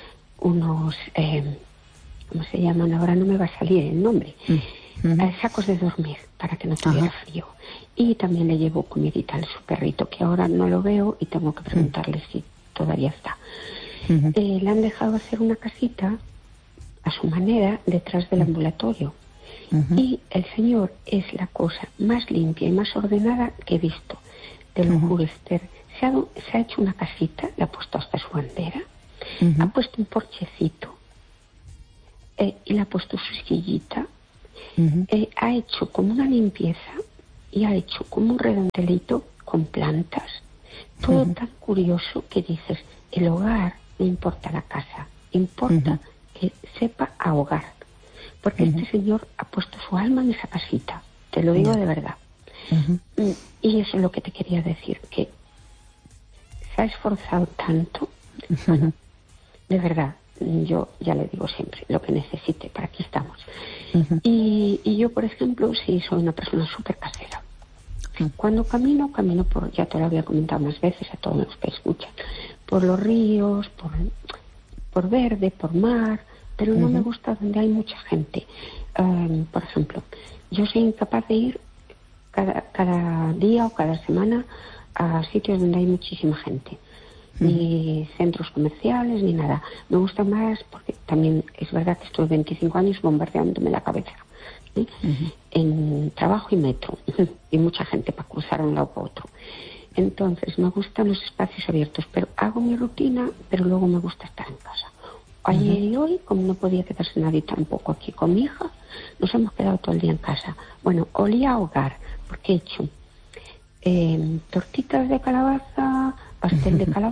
unos eh, ¿cómo se llaman? Ahora no me va a salir el nombre. Uh-huh. Eh, sacos de dormir para que no tuviera uh-huh. frío. Y también le llevo comidita a su perrito, que ahora no lo veo y tengo que preguntarle uh-huh. si todavía está. Uh-huh. Eh, le han dejado hacer una casita a su manera detrás del ambulatorio. Uh-huh. Y el Señor es la cosa más limpia y más ordenada que he visto. Te lo juro, Esther. Se ha, se ha hecho una casita, le ha puesto hasta su bandera, uh-huh. ha puesto un porchecito eh, y le ha puesto su sillita, uh-huh. eh, ha hecho como una limpieza y ha hecho como un redondelito con plantas. Todo uh-huh. tan curioso que dices, el hogar no importa la casa, importa uh-huh. que sepa ahogar. Porque uh-huh. este señor ha puesto su alma en esa casita, te lo digo uh-huh. de verdad. Uh-huh. Y eso es lo que te quería decir, que se ha esforzado tanto. Uh-huh. Bueno, de verdad, yo ya le digo siempre, lo que necesite, para aquí estamos. Uh-huh. Y, y yo, por ejemplo, sí soy una persona súper casera. Uh-huh. Cuando camino, camino por, ya te lo había comentado más veces a todos los que escuchan, por los ríos, por, por verde, por mar, pero no uh-huh. me gusta donde hay mucha gente. Um, por ejemplo, yo soy incapaz de ir cada, cada día o cada semana a sitios donde hay muchísima gente. Uh-huh. Ni centros comerciales, ni nada. Me gusta más porque también es verdad que estuve veinticinco años bombardeándome la cabeza, ¿sí? Uh-huh. En trabajo y metro. Y mucha gente para cruzar de un lado para otro. Entonces, me gustan los espacios abiertos, pero hago mi rutina, pero luego me gusta estar en casa. Ayer uh-huh. y hoy, como no podía quedarse nadie tampoco aquí con mi hija, nos hemos quedado todo el día en casa. Bueno, olía a hogar, porque he hecho eh, tortitas de calabaza, pastel de calabaza,